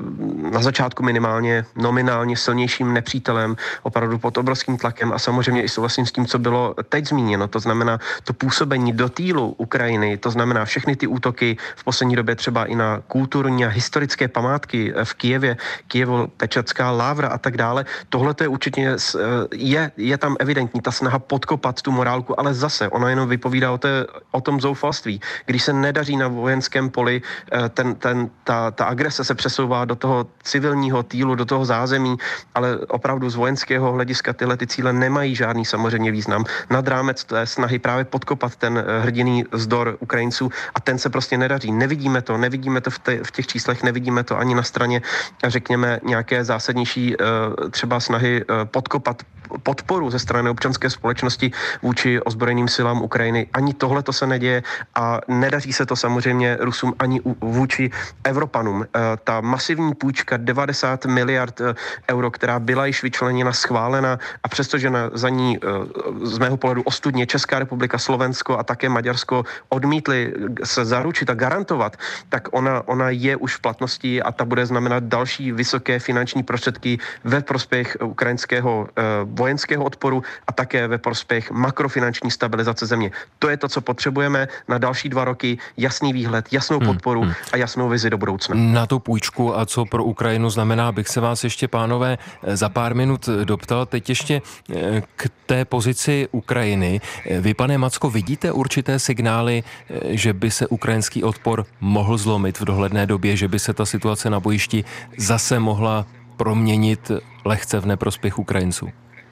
na začátku minimálně nominálně silnějším nepřítelem, opravdu pod obrovským tlakem a samozřejmě i souhlasím s tím, co bylo teď zmíněno. To znamená to působení do týlu Ukrajiny, to znamená všechny ty útoky v poslední době třeba i na kulturní a historické památky v Kyjevě, Kyjevo-Pečatská lávra a tak dále. Tohle to je určitě, je, je tam evidentní ta snaha podkopat tu morálku, ale zase ono jenom vypovídá o, té, o tom zoufalství. Když se nedaří na vojenském poli, ten, ten, ta, ta agrese se přesouvá do toho civilního týlu, do toho zázemí, ale opravdu z vojenského hlediska tyhle ty cíle nemají žádný samozřejmě význam. Nad rámec té snahy právě podkopat ten hrdinný vzdor Ukrajinců a ten se prostě nedaří. Nevidíme to, nevidíme to v, te, v těch číslech, nevidíme to ani na straně, řekněme, nějaké zásadnější třeba snahy podkopat podporu ze strany občanské společnosti vůči ozbrojeným silám Ukrajiny. Ani tohle to se neděje a nedaří se to samozřejmě Rusům ani vůči Evropanům. Ta masivní půjčka devadesát miliard euro, která byla již vyčleněna, schválena a přestože na, za ní z mého pohledu ostudně Česká republika, Slovensko a také Maďarsko odmítli se zaručit a garantovat, tak ona, ona je už v platnosti a ta bude znamenat další vysoké finanční prostředky ve prospěch ukrajinského vojenského odporu a také ve prospěch makrofinanční stabilizace země. To je to, co potřebujeme na další dva roky. Jasný výhled, jasnou podporu hmm, hmm. a jasnou vizi do budoucna. Na tu půjčku a co pro Ukrajinu znamená, bych se vás ještě, pánové, za pár minut doptal. Teď ještě k té pozici Ukrajiny. Vy, pane Macko, vidíte určité signály, že by se ukrajinský odpor mohl zlomit v dohledné době, že by se ta situace na bojišti zase mohla proměnit lehce v neprospěch Ukrajinců?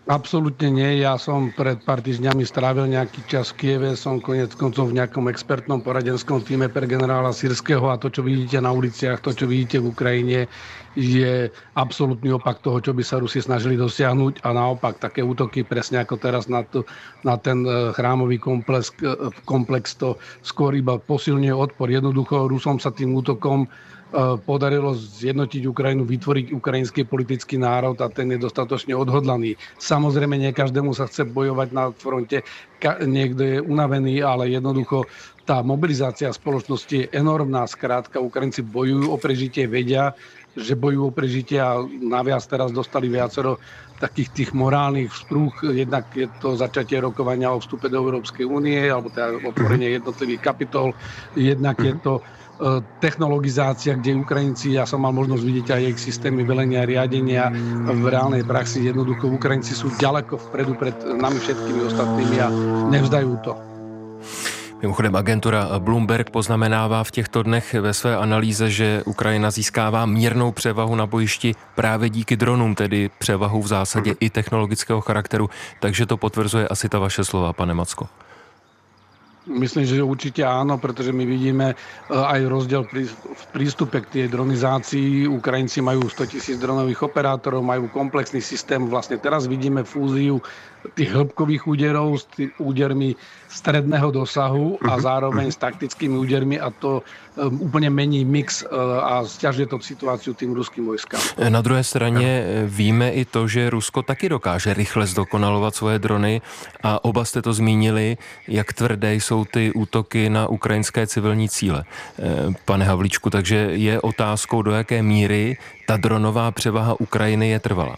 Absolútne nie. Ja som pred pár týždňami strávil nejaký čas v Kieve, som konec koncov v nejakom expertnom poradenskom týme pre generála Sýrskeho a to, čo vidíte na uliciach, to, čo vidíte v Ukrajine, je absolútny opak toho, čo by sa Rusi snažili dosiahnuť a naopak také útoky presne ako teraz na, to, na ten chrámový komplex, komplex to skôr iba posilňuje odpor. Jednoducho Rusom sa tým útokom podarilo zjednotiť Ukrajinu, vytvoriť ukrajinský politický národ a ten je dostatočne odhodlaný. Samozrejme, nie každému sa chce bojovať na fronte, niekto je unavený, ale jednoducho tá mobilizácia spoločnosti je enormná. Skrátka, Ukrajinci bojujú o prežitie, vedia, že bojujú o prežitie a naviac teraz dostali viacero takých tých morálnych sprúh. Jednak je to začatie rokovania o vstupe do Európskej únie, alebo teda otvorenie jednotlivých kapitol. Jednak je to technologizácia, kde Ukrajinci, ja som mal možnosť vidieť aj ich systémy velenia a riadenia v reálnej praxi. Jednoducho Ukrajinci sú ďaleko vpredu pred nami všetkými ostatnými a nevzdajú to. Mimochodem agentura Bloomberg poznamenává v těchto dnech ve své analýze, že Ukrajina získává mírnou převahu na bojišti právě díky dronům, tedy převahu v zásadě i technologického charakteru. Takže to potvrzuje asi ta vaše slova, pane Macko. Myslím, že určite áno, pretože my vidíme aj rozdiel v prístupe k tej dronizácii. Ukrajinci majú sto tisíc dronových operátorov, majú komplexný systém. Vlastne teraz vidíme fúziu tých hĺbkových úderov s tými údermi stredného dosahu a zároveň s taktickými údermi a to um, úplne mení mix uh, a sťažuje to situáciu tým ruským vojskám. Na druhé straně víme i to, že Rusko taky dokáže rychle zdokonalovat svoje drony a oba jste to zmínili, jak tvrdé jsou ty útoky na ukrajinské civilní cíle. Pane Havlíčku, takže je otázkou, do jaké míry ta dronová převaha Ukrajiny je trvalá.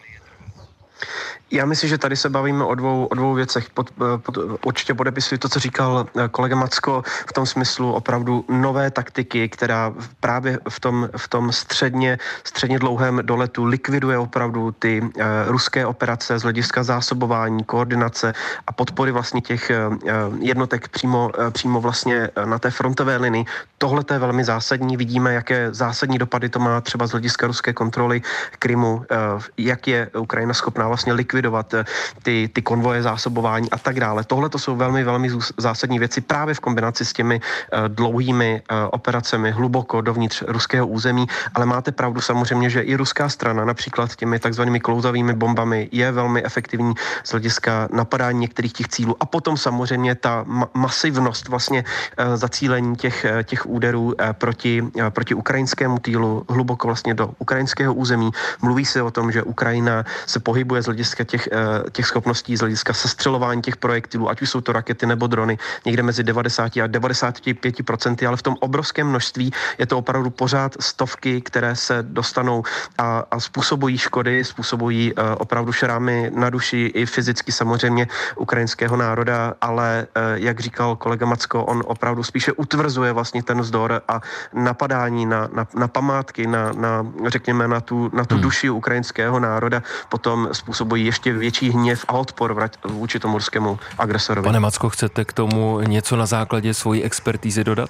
Já myslím, že tady se bavíme o dvou, o dvou věcech. Pod, pod, určitě podepisuji to, co říkal kolega Macko, v tom smyslu opravdu nové taktiky, která právě v tom, v tom středně, středně dlouhém doletu likviduje opravdu ty uh, ruské operace z hlediska zásobování, koordinace a podpory vlastně těch uh, jednotek přímo, uh, přímo vlastně na té frontové linii. Tohle je velmi zásadní. Vidíme, jaké zásadní dopady to má třeba z hlediska ruské kontroly Krymu, uh, jak je Ukrajina schopná vlastně likvidovat ty, ty konvoje zásobování a tak dále. Tohle to jsou velmi, velmi zásadní věci právě v kombinaci s těmi uh, dlouhými uh, operacemi hluboko dovnitř ruského území, ale máte pravdu samozřejmě, že i ruská strana například těmi takzvanými klouzavými bombami je velmi efektivní z hlediska napadání některých těch cílů a potom samozřejmě ta ma- masivnost vlastně uh, zacílení těch, uh, těch úderů uh, proti, uh, proti ukrajinskému týlu hluboko vlastně do ukrajinského území. Mluví se o tom, že Ukrajina se pohybuje z hlediska těch, těch schopností, z hlediska sestřelování těch projektilů, ať už jsou to rakety nebo drony, někde mezi devadesát a devadesát pět procent, ale v tom obrovském množství je to opravdu pořád stovky, které se dostanou a, a způsobují škody, způsobují uh, opravdu šrámy na duši i fyzicky samozřejmě ukrajinského národa, ale uh, jak říkal kolega Macko, on opravdu spíše utvrzuje vlastně ten vzdor a napadání na, na, na památky, na, na, řekněme, na tu, na tu duši ukrajinského národa potom způsobují ještě větší hněv a odpor vůči tomu ruskému agresorovi. Pane Macko, chcete k tomu něco na základě svojí expertízy dodat?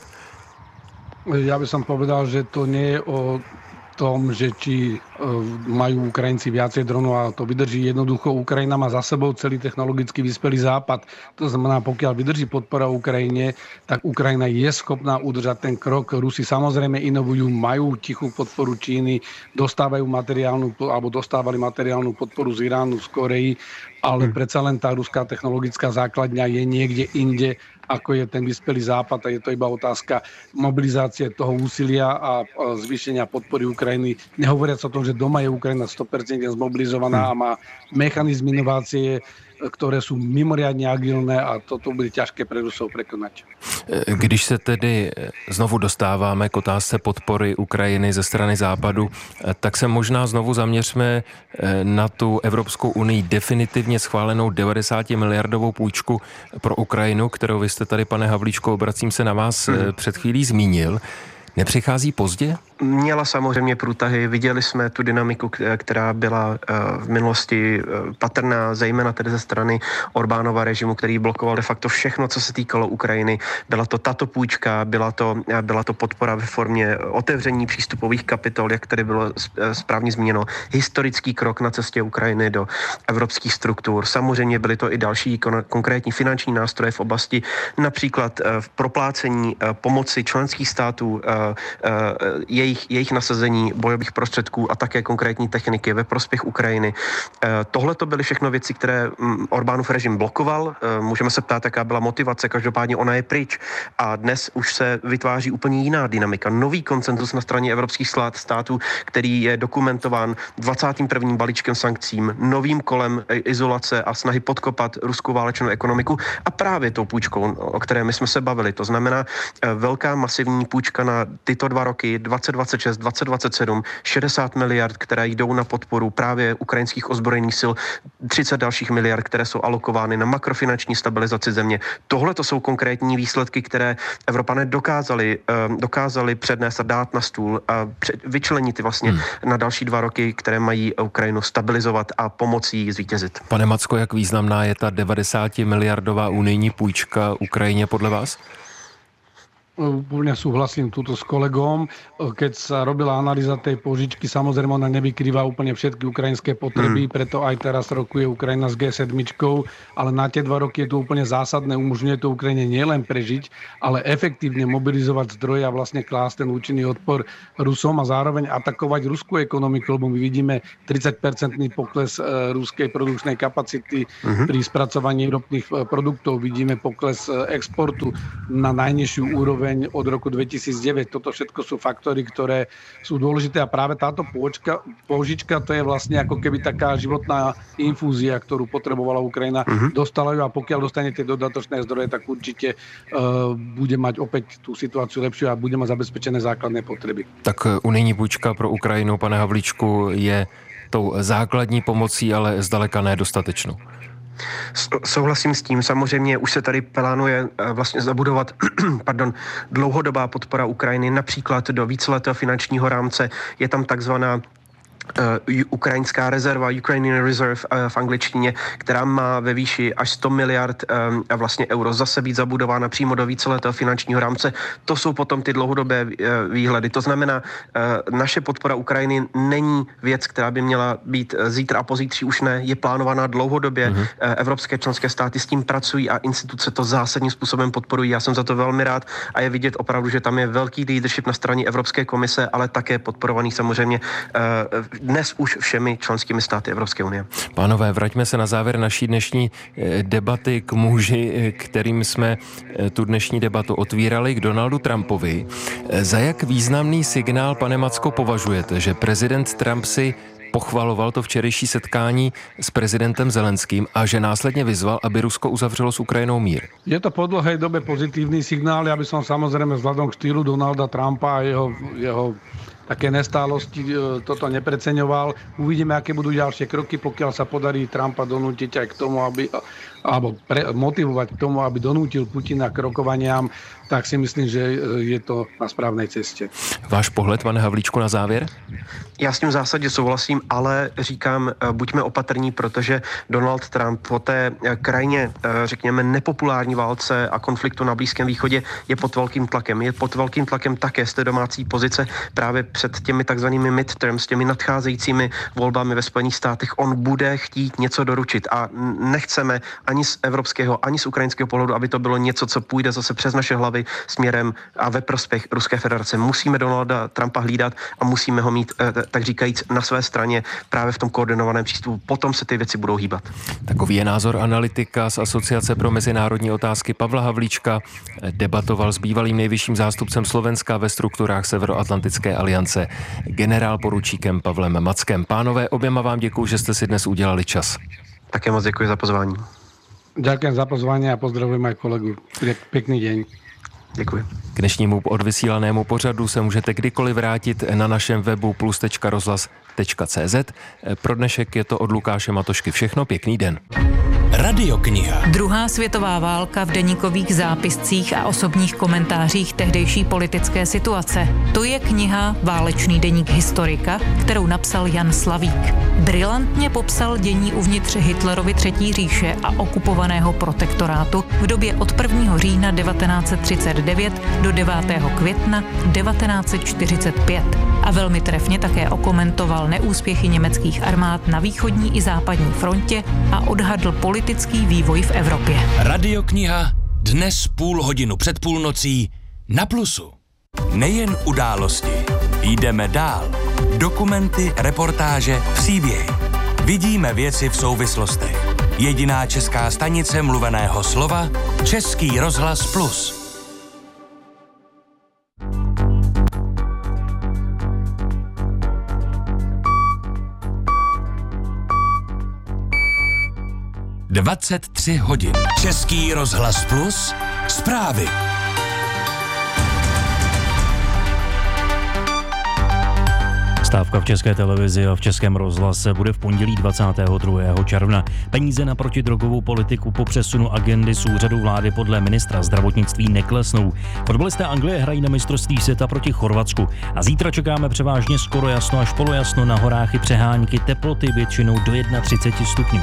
Ja by som povedal, že to nie je o tom, že či majú Ukrajinci viacej dronov a to vydrží. Jednoducho Ukrajina má za sebou celý technologicky vyspelý západ. To znamená, pokiaľ vydrží podpora Ukrajine, tak Ukrajina je schopná udržať ten krok. Rusi samozrejme inovujú, majú tichú podporu Číny, dostávajú materiálnu, alebo dostávali materiálnu podporu z Iránu, z Koreji, ale hmm. predsa len tá ruská technologická základňa je niekde inde, ako je ten vyspelý západ a je to iba otázka mobilizácie toho úsilia a zvýšenia podpory Ukrajiny. Nehovoriac o tom, že doma je Ukrajina sto percent zmobilizovaná a má mechanizmy inovácie, které jsou mimoriadně agilné a toto bude těžké pre Rusov prekonat. Když se tedy znovu dostáváme k otázce podpory Ukrajiny ze strany západu, tak se možná znovu zaměřme na tu Evropskou unii definitivně schválenou devadesát miliardovou půjčku pro Ukrajinu, kterou vy jste tady, pane Havlíčko, obracím se na vás, hmm. před chvílí zmínil. Nepřichází pozdě? Měla samozřejmě průtahy, viděli jsme tu dynamiku, která byla v minulosti patrná, zejména tedy ze strany Orbánova režimu, který blokoval de facto všechno, co se týkalo Ukrajiny. Byla to tato půjčka, byla to, byla to podpora ve formě otevření přístupových kapitol, jak tady bylo správně zmíněno, historický krok na cestě Ukrajiny do evropských struktur. Samozřejmě byly to i další konkrétní finanční nástroje v oblasti například v proplácení pomoci členských států, jejich jejich nasazení bojových prostředků a také konkrétní techniky ve prospěch Ukrajiny. Tohle to byly všechno věci, které Orbánův režim blokoval. Můžeme se ptát, jaká byla motivace, každopádně ona je pryč a dnes už se vytváří úplně jiná dynamika. Nový konsenzus na straně evropských států, který je dokumentován dvacátým prvním balíčkem sankcím, novým kolem izolace a snahy podkopat ruskou válečnou ekonomiku a právě tou půjčkou, o které my jsme se bavili. To znamená velká masivní půjčka na tyto dva roky, dvacet dvacet šest, dvacet dvacet sedm, šedesát miliard, které jdou na podporu právě ukrajinských ozbrojených sil, třicet dalších miliard, které jsou alokovány na makrofinanční stabilizaci země. Tohle to jsou konkrétní výsledky, které Evropané dokázali, dokázali přednést a dát na stůl a vyčlenit vlastně hmm. na další dva roky, které mají Ukrajinu stabilizovat a pomoci jí zvítězit. Pane Macko, jak významná je ta deväťdesiatmiliardová unijní půjčka Ukrajině podle vás? Úplne súhlasím túto s kolegom. Keď sa robila analýza tej požičky, samozrejme ona nevykrýva úplne všetky ukrajinské potreby, mm. preto aj teraz rokuje Ukrajina s gé sedem, ale na tie dva roky je to úplne zásadné, umožňuje to Ukrajine nielen prežiť, ale efektívne mobilizovať zdroje a vlastne klásť ten účinný odpor Rusom a zároveň atakovať ruskú ekonomiku, lebo my vidíme tridsaťpercentný pokles ruskej produkčnej kapacity mm-hmm. pri spracovaní výrobných produktov, vidíme pokles exportu na najnižšiu úroveň od roku dvetisícdeväť. Toto všetko sú faktory, ktoré sú dôležité a práve táto pôčka, pôžička to je vlastne ako keby taká životná infúzia, ktorú potrebovala Ukrajina. Uh-huh. Dostala ju a pokiaľ dostane tie dodatočné zdroje, tak určite uh, bude mať opäť tú situáciu lepšiu a bude mať zabezpečené základné potreby. Tak unijní půjčka pro Ukrajinu, pane Havlíčku, je tou základní pomocí, ale zdaleka nedostatečnou. Souhlasím s tím. Samozřejmě už se tady plánuje vlastně zabudovat pardon, dlouhodobá podpora Ukrajiny, například do víceletého finančního rámce. Je tam takzvaná Uh, ukrajinská rezerva, Ukrainian Reserve uh, v angličtině, která má ve výši až sto miliard um, vlastně euro zase být zabudována přímo do víceletého finančního rámce. To jsou potom ty dlouhodobé uh, výhledy. To znamená, uh, naše podpora Ukrajiny není věc, která by měla být zítra a pozítří už ne, je plánovaná dlouhodobě. Mm-hmm. Uh, evropské členské státy s tím pracují a instituce to zásadním způsobem podporují. Já jsem za to velmi rád a je vidět opravdu, že tam je velký leadership na straně Evropské komise, ale také podporovaný samozřejmě uh, dnes už všemi členskými státy Evropské unie. Pánové, vraťme se na závěr naší dnešní debaty k muži, kterým jsme tu dnešní debatu otvírali, k Donaldu Trumpovi. Za jak významný signál, pane Macko, považujete, že prezident Trump si pochvaloval to včerejší setkání s prezidentem Zelenským a že následně vyzval, aby Rusko uzavřelo s Ukrajinou mír? Je to po dlhej dobe pozitívny signál. Ja by som samozrejme vzhľadom k štýlu Donalda Trumpa a jeho, jeho také nestálosti toto nepreceňoval. Uvidíme, aké budú ďalšie kroky, pokiaľ sa podarí Trumpa donútiť aj k tomu, aby, alebo pre, motivovať k tomu, aby donútil Putina k rokovaniam, tak si myslím, že je to na správnej ceste. Váš pohled, pane Havlíčku, na závěr? Já s tím v zásadě souhlasím, ale říkám, buďme opatrní, protože Donald Trump po té krajně, řekněme, nepopulární válce a konfliktu na Blízkém východě je pod velkým tlakem. Je pod velkým tlakem také z té domácí pozice právě před těmi takzvanými midterms, těmi nadcházejícími volbami ve Spojených státech. On bude chtít něco doručit a nechceme ani z evropského, ani z ukrajinského pohledu, aby to bylo něco, co půjde zase přes naše hlavy směrem a ve prospěch Ruské federace. Musíme Donalda Trumpa hlídat a musíme ho mít, tak říkajíc, na své straně právě v tom koordinovaném přístupu. Potom se ty věci budou hýbat. Takový je názor analytika z Asociace pro mezinárodní otázky Pavla Havlíčka. Debatoval s bývalým nejvyšším zástupcem Slovenska ve strukturách Severoatlantické aliance generál poručíkem Pavlem Mackem. Pánové, oběma vám děkuju, že jste si dnes udělali čas. Také moc děkuji za pozvání. Ďakujem za pozvanie a pozdravujem aj kolegu. Pekný deň. Děkuji. K dnešnímu odvysílanému pořadu se můžete kdykoliv vrátit na našem webu plus tečka rozhlas tečka cé zet. Pro dnešek je to od Lukáše Matošky všechno. Pěkný den. Radiokniha. Druhá světová válka v deníkových zápiscích a osobních komentářích tehdejší politické situace. To je kniha Válečný deník historika, kterou napsal Jan Slavík. Brilantně popsal dění uvnitř Hitlerovy třetí říše a okupovaného protektorátu v době od prvního října devatenáct set třicet devět do devátého května devatenáct set čtyřicet pět. A velmi trefně také okomentoval neúspěchy německých armád na východní i západní frontě a odhadl politický vývoj v Evropě. Radiokniha dnes půl hodinu před půlnocí na Plusu. Nejen události. Jdeme dál. Dokumenty, reportáže, příběhy. Vidíme věci v souvislostech. Jediná česká stanice mluveného slova Český rozhlas Plus. dvacet tři hodin. Český rozhlas Plus. Zprávy. Stávka v České televizi a v Českém rozhlase bude v pondělí dvacátého druhého června. Peníze na protidrogovou politiku po přesunu agendy z úřadu vlády podle ministra zdravotnictví neklesnou. Fotbalisté Anglie hrají na mistrovství světa proti Chorvatsku a zítra čekáme převážně skoro jasno až polojasno, na horách i přehánky, teploty většinou do třicet jedna stupňů.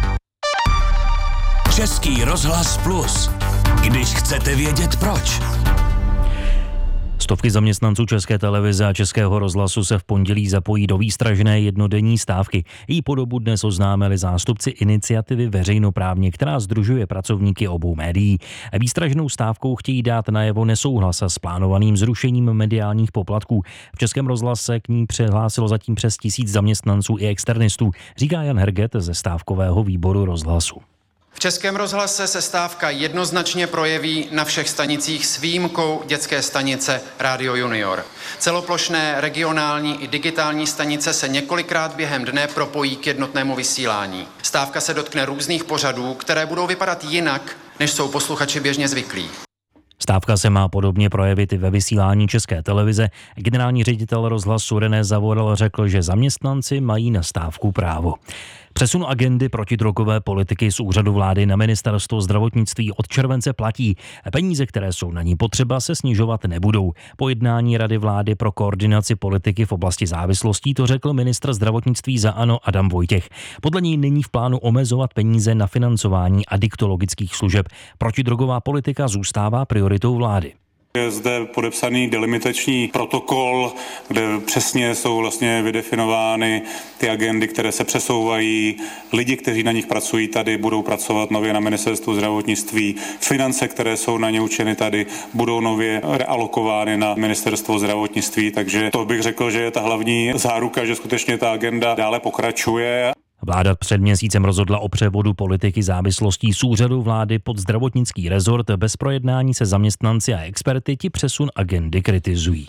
Český rozhlas Plus. Když chcete vědět proč. Stovky zaměstnanců České televize a Českého rozhlasu se v pondělí zapojí do výstražné jednodenní stávky. Její podobu dnes oznámili zástupci iniciativy veřejnoprávně, která sdružuje pracovníky obou médií. Výstražnou stávkou chtějí dát najevo nesouhlas s plánovaným zrušením mediálních poplatků. V Českém rozhlase k ní přihlásilo zatím přes tisíc zaměstnanců i externistů, říká Jan Herget ze stávkového výboru rozhlasu. V Českém rozhlase se stávka jednoznačně projeví na všech stanicích s výjimkou dětské stanice Radio Junior. Celoplošné, regionální i digitální stanice se několikrát během dne propojí k jednotnému vysílání. Stávka se dotkne různých pořadů, které budou vypadat jinak, než jsou posluchači běžně zvyklí. Stávka se má podobně projevit i ve vysílání České televize. Generální ředitel rozhlasu René Zavoral řekl, že zaměstnanci mají na stávku právo. Přesun agendy protidrogové politiky z úřadu vlády na ministerstvo zdravotnictví od července platí. Peníze, které jsou na ní potřeba, se snižovat nebudou. Po jednání Rady vlády pro koordinaci politiky v oblasti závislostí to řekl ministr zdravotnictví za ANO Adam Vojtěch. Podle něj není v plánu omezovat peníze na financování adiktologických služeb. Protidrogová politika zůstává prioritou vlády. Je zde podepsaný delimitační protokol, kde přesně jsou vlastně vydefinovány ty agendy, které se přesouvají. Lidi, kteří na nich pracují tady, budou pracovat nově na ministerstvu zdravotnictví. Finance, které jsou na ně určeny tady, budou nově realokovány na ministerstvo zdravotnictví. Takže to bych řekl, že je ta hlavní záruka, že skutečně ta agenda dále pokračuje. Vláda před měsícem rozhodla o převodu politiky závislostí z úřadu vlády pod zdravotnický rezort. Bez projednání se zaměstnanci a experti ti přesun agendy kritizují.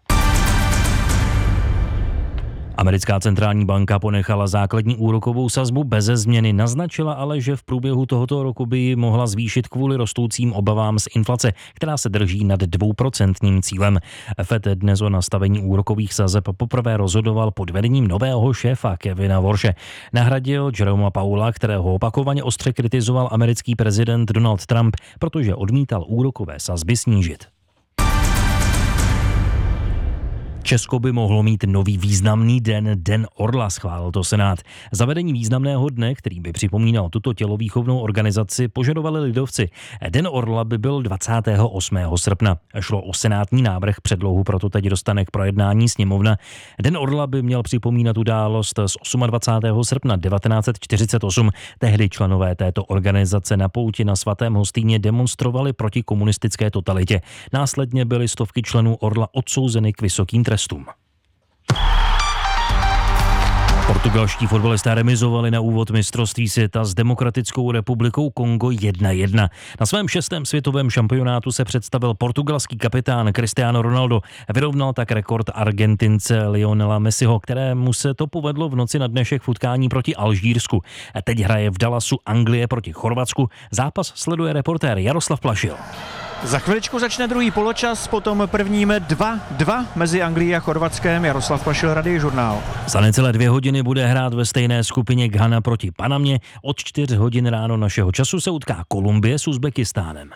Americká centrální banka ponechala základní úrokovou sazbu beze změny, naznačila ale, že v průběhu tohoto roku by ji mohla zvýšit kvůli rostoucím obavám z inflace, která se drží nad dvouprocentním cílem. Fed dnes o nastavení úrokových sazeb poprvé rozhodoval pod vedením nového šéfa Kevina Warshe. Nahradil Jeroma Powella, kterého opakovaně ostře kritizoval americký prezident Donald Trump, protože odmítal úrokové sazby snížit. Česko by mohlo mít nový významný den, Den Orla, schválil to Senát. Zavedení významného dne, který by připomínal tuto tělovýchovnou organizaci, požadovali lidovci. Den Orla by byl dvacátého osmého srpna. Šlo o senátní návrh, předlohu proto teď dostane k projednání sněmovna. Den Orla by měl připomínat událost z dvacátého osmého srpna devatenáct set čtyřicet osm. Tehdy členové této organizace na pouti na Svatém Hostýně demonstrovali proti komunistické totalitě. Následně byly stovky členů Orla odsouzeny k vysokým trestům. Portugalští fotbalisté remizovali na úvod mistrovství světa s Demokratickou republikou Kongo jedna jedna. Na svém šestém světovém šampionátu se představil portugalský kapitán Cristiano Ronaldo. Vyrovnal tak rekord Argentince Lionela Messiho, kterému se to povedlo v noci na dnešek v utkání proti Alžírsku. Teď hraje v Dallasu Anglie proti Chorvatsku. Zápas sleduje reportér Jaroslav Plašil. Za chviličku začne druhý poločas, potom prvním dva dva mezi Anglií a Chorvatskem. Jaroslav Pašil, Radiožurnál. Za necelé dvě hodiny bude hrát ve stejné skupině Ghana proti Panamě. Od čtyř hodin ráno našeho času se utká Kolumbie s Uzbekistánem.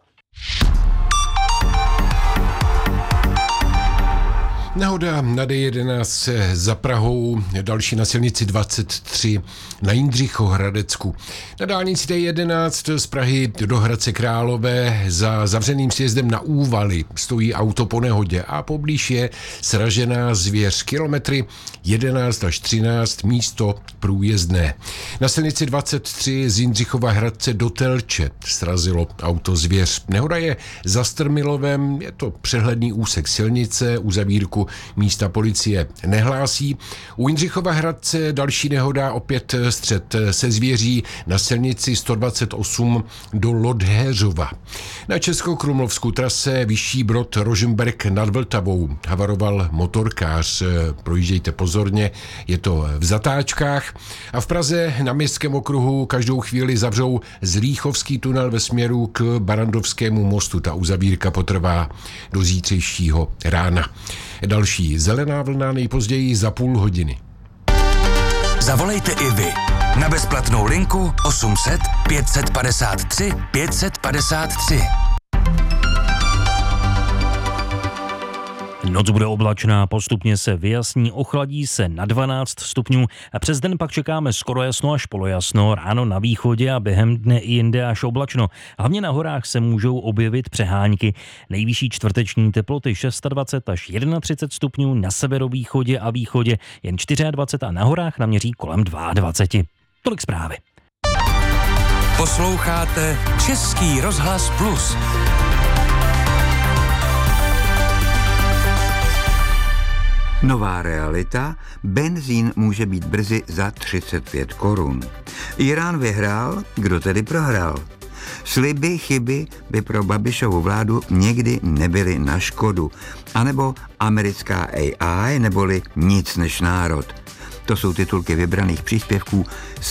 Nehoda na D jedenáct za Prahou, další na silnici dvacet tři na Jindřichohradecku. Na dálnici D jedenáct z Prahy do Hradce Králové za zavřeným sjezdem na Úvaly stojí auto po nehodě a poblíž je sražená zvěř. Kilometry jedenáct až třináct, místo průjezdné. Na silnici dvacet tři z Jindřichova Hradce do Telče srazilo auto zvěř. Nehoda je za Strmilovem, je to přehledný úsek silnice, uzavírku místa policie nehlásí. U Jindřichova Hradce další nehoda, opět střet se zvěří na silnici sto dvacet osm do Lodhéřova. Na Českokrumlovsku trase Vyšší Brod Rožmberk nad Vltavou havaroval motorkář. Projíždějte pozorně, je to v zatáčkách. A v Praze na Městském okruhu každou chvíli zavřou Zlíchovský tunel ve směru k Barandovskému mostu. Ta uzavírka potrvá do zítřejšího rána. Další zelená vlna nejpozději za půl hodiny. Zavolejte i vy na bezplatnou linku osm set pět padesát tři pět padesát tři. Noc bude oblačná, postupně se vyjasní, ochladí se na dvanáct stupňů a přes den pak čekáme skoro jasno až polojasno, ráno na východě a během dne i jinde až oblačno. Hlavně na horách se můžou objevit přehánky. Nejvyšší čtvrteční teploty dvacet šest až třicet jedna stupňů, na severovýchodě a východě jen dvacet čtyři a na horách naměří kolem dvacet dva. Tolik zprávy. Posloucháte Český rozhlas Plus. Nová realita, benzín může být brzy za třicet pět korun. Irán vyhrál, kdo tedy prohrál? Sliby, chyby by pro Babišovu vládu někdy nebyly na škodu. Anebo americká A I, neboli nic než národ. To jsou titulky vybraných příspěvků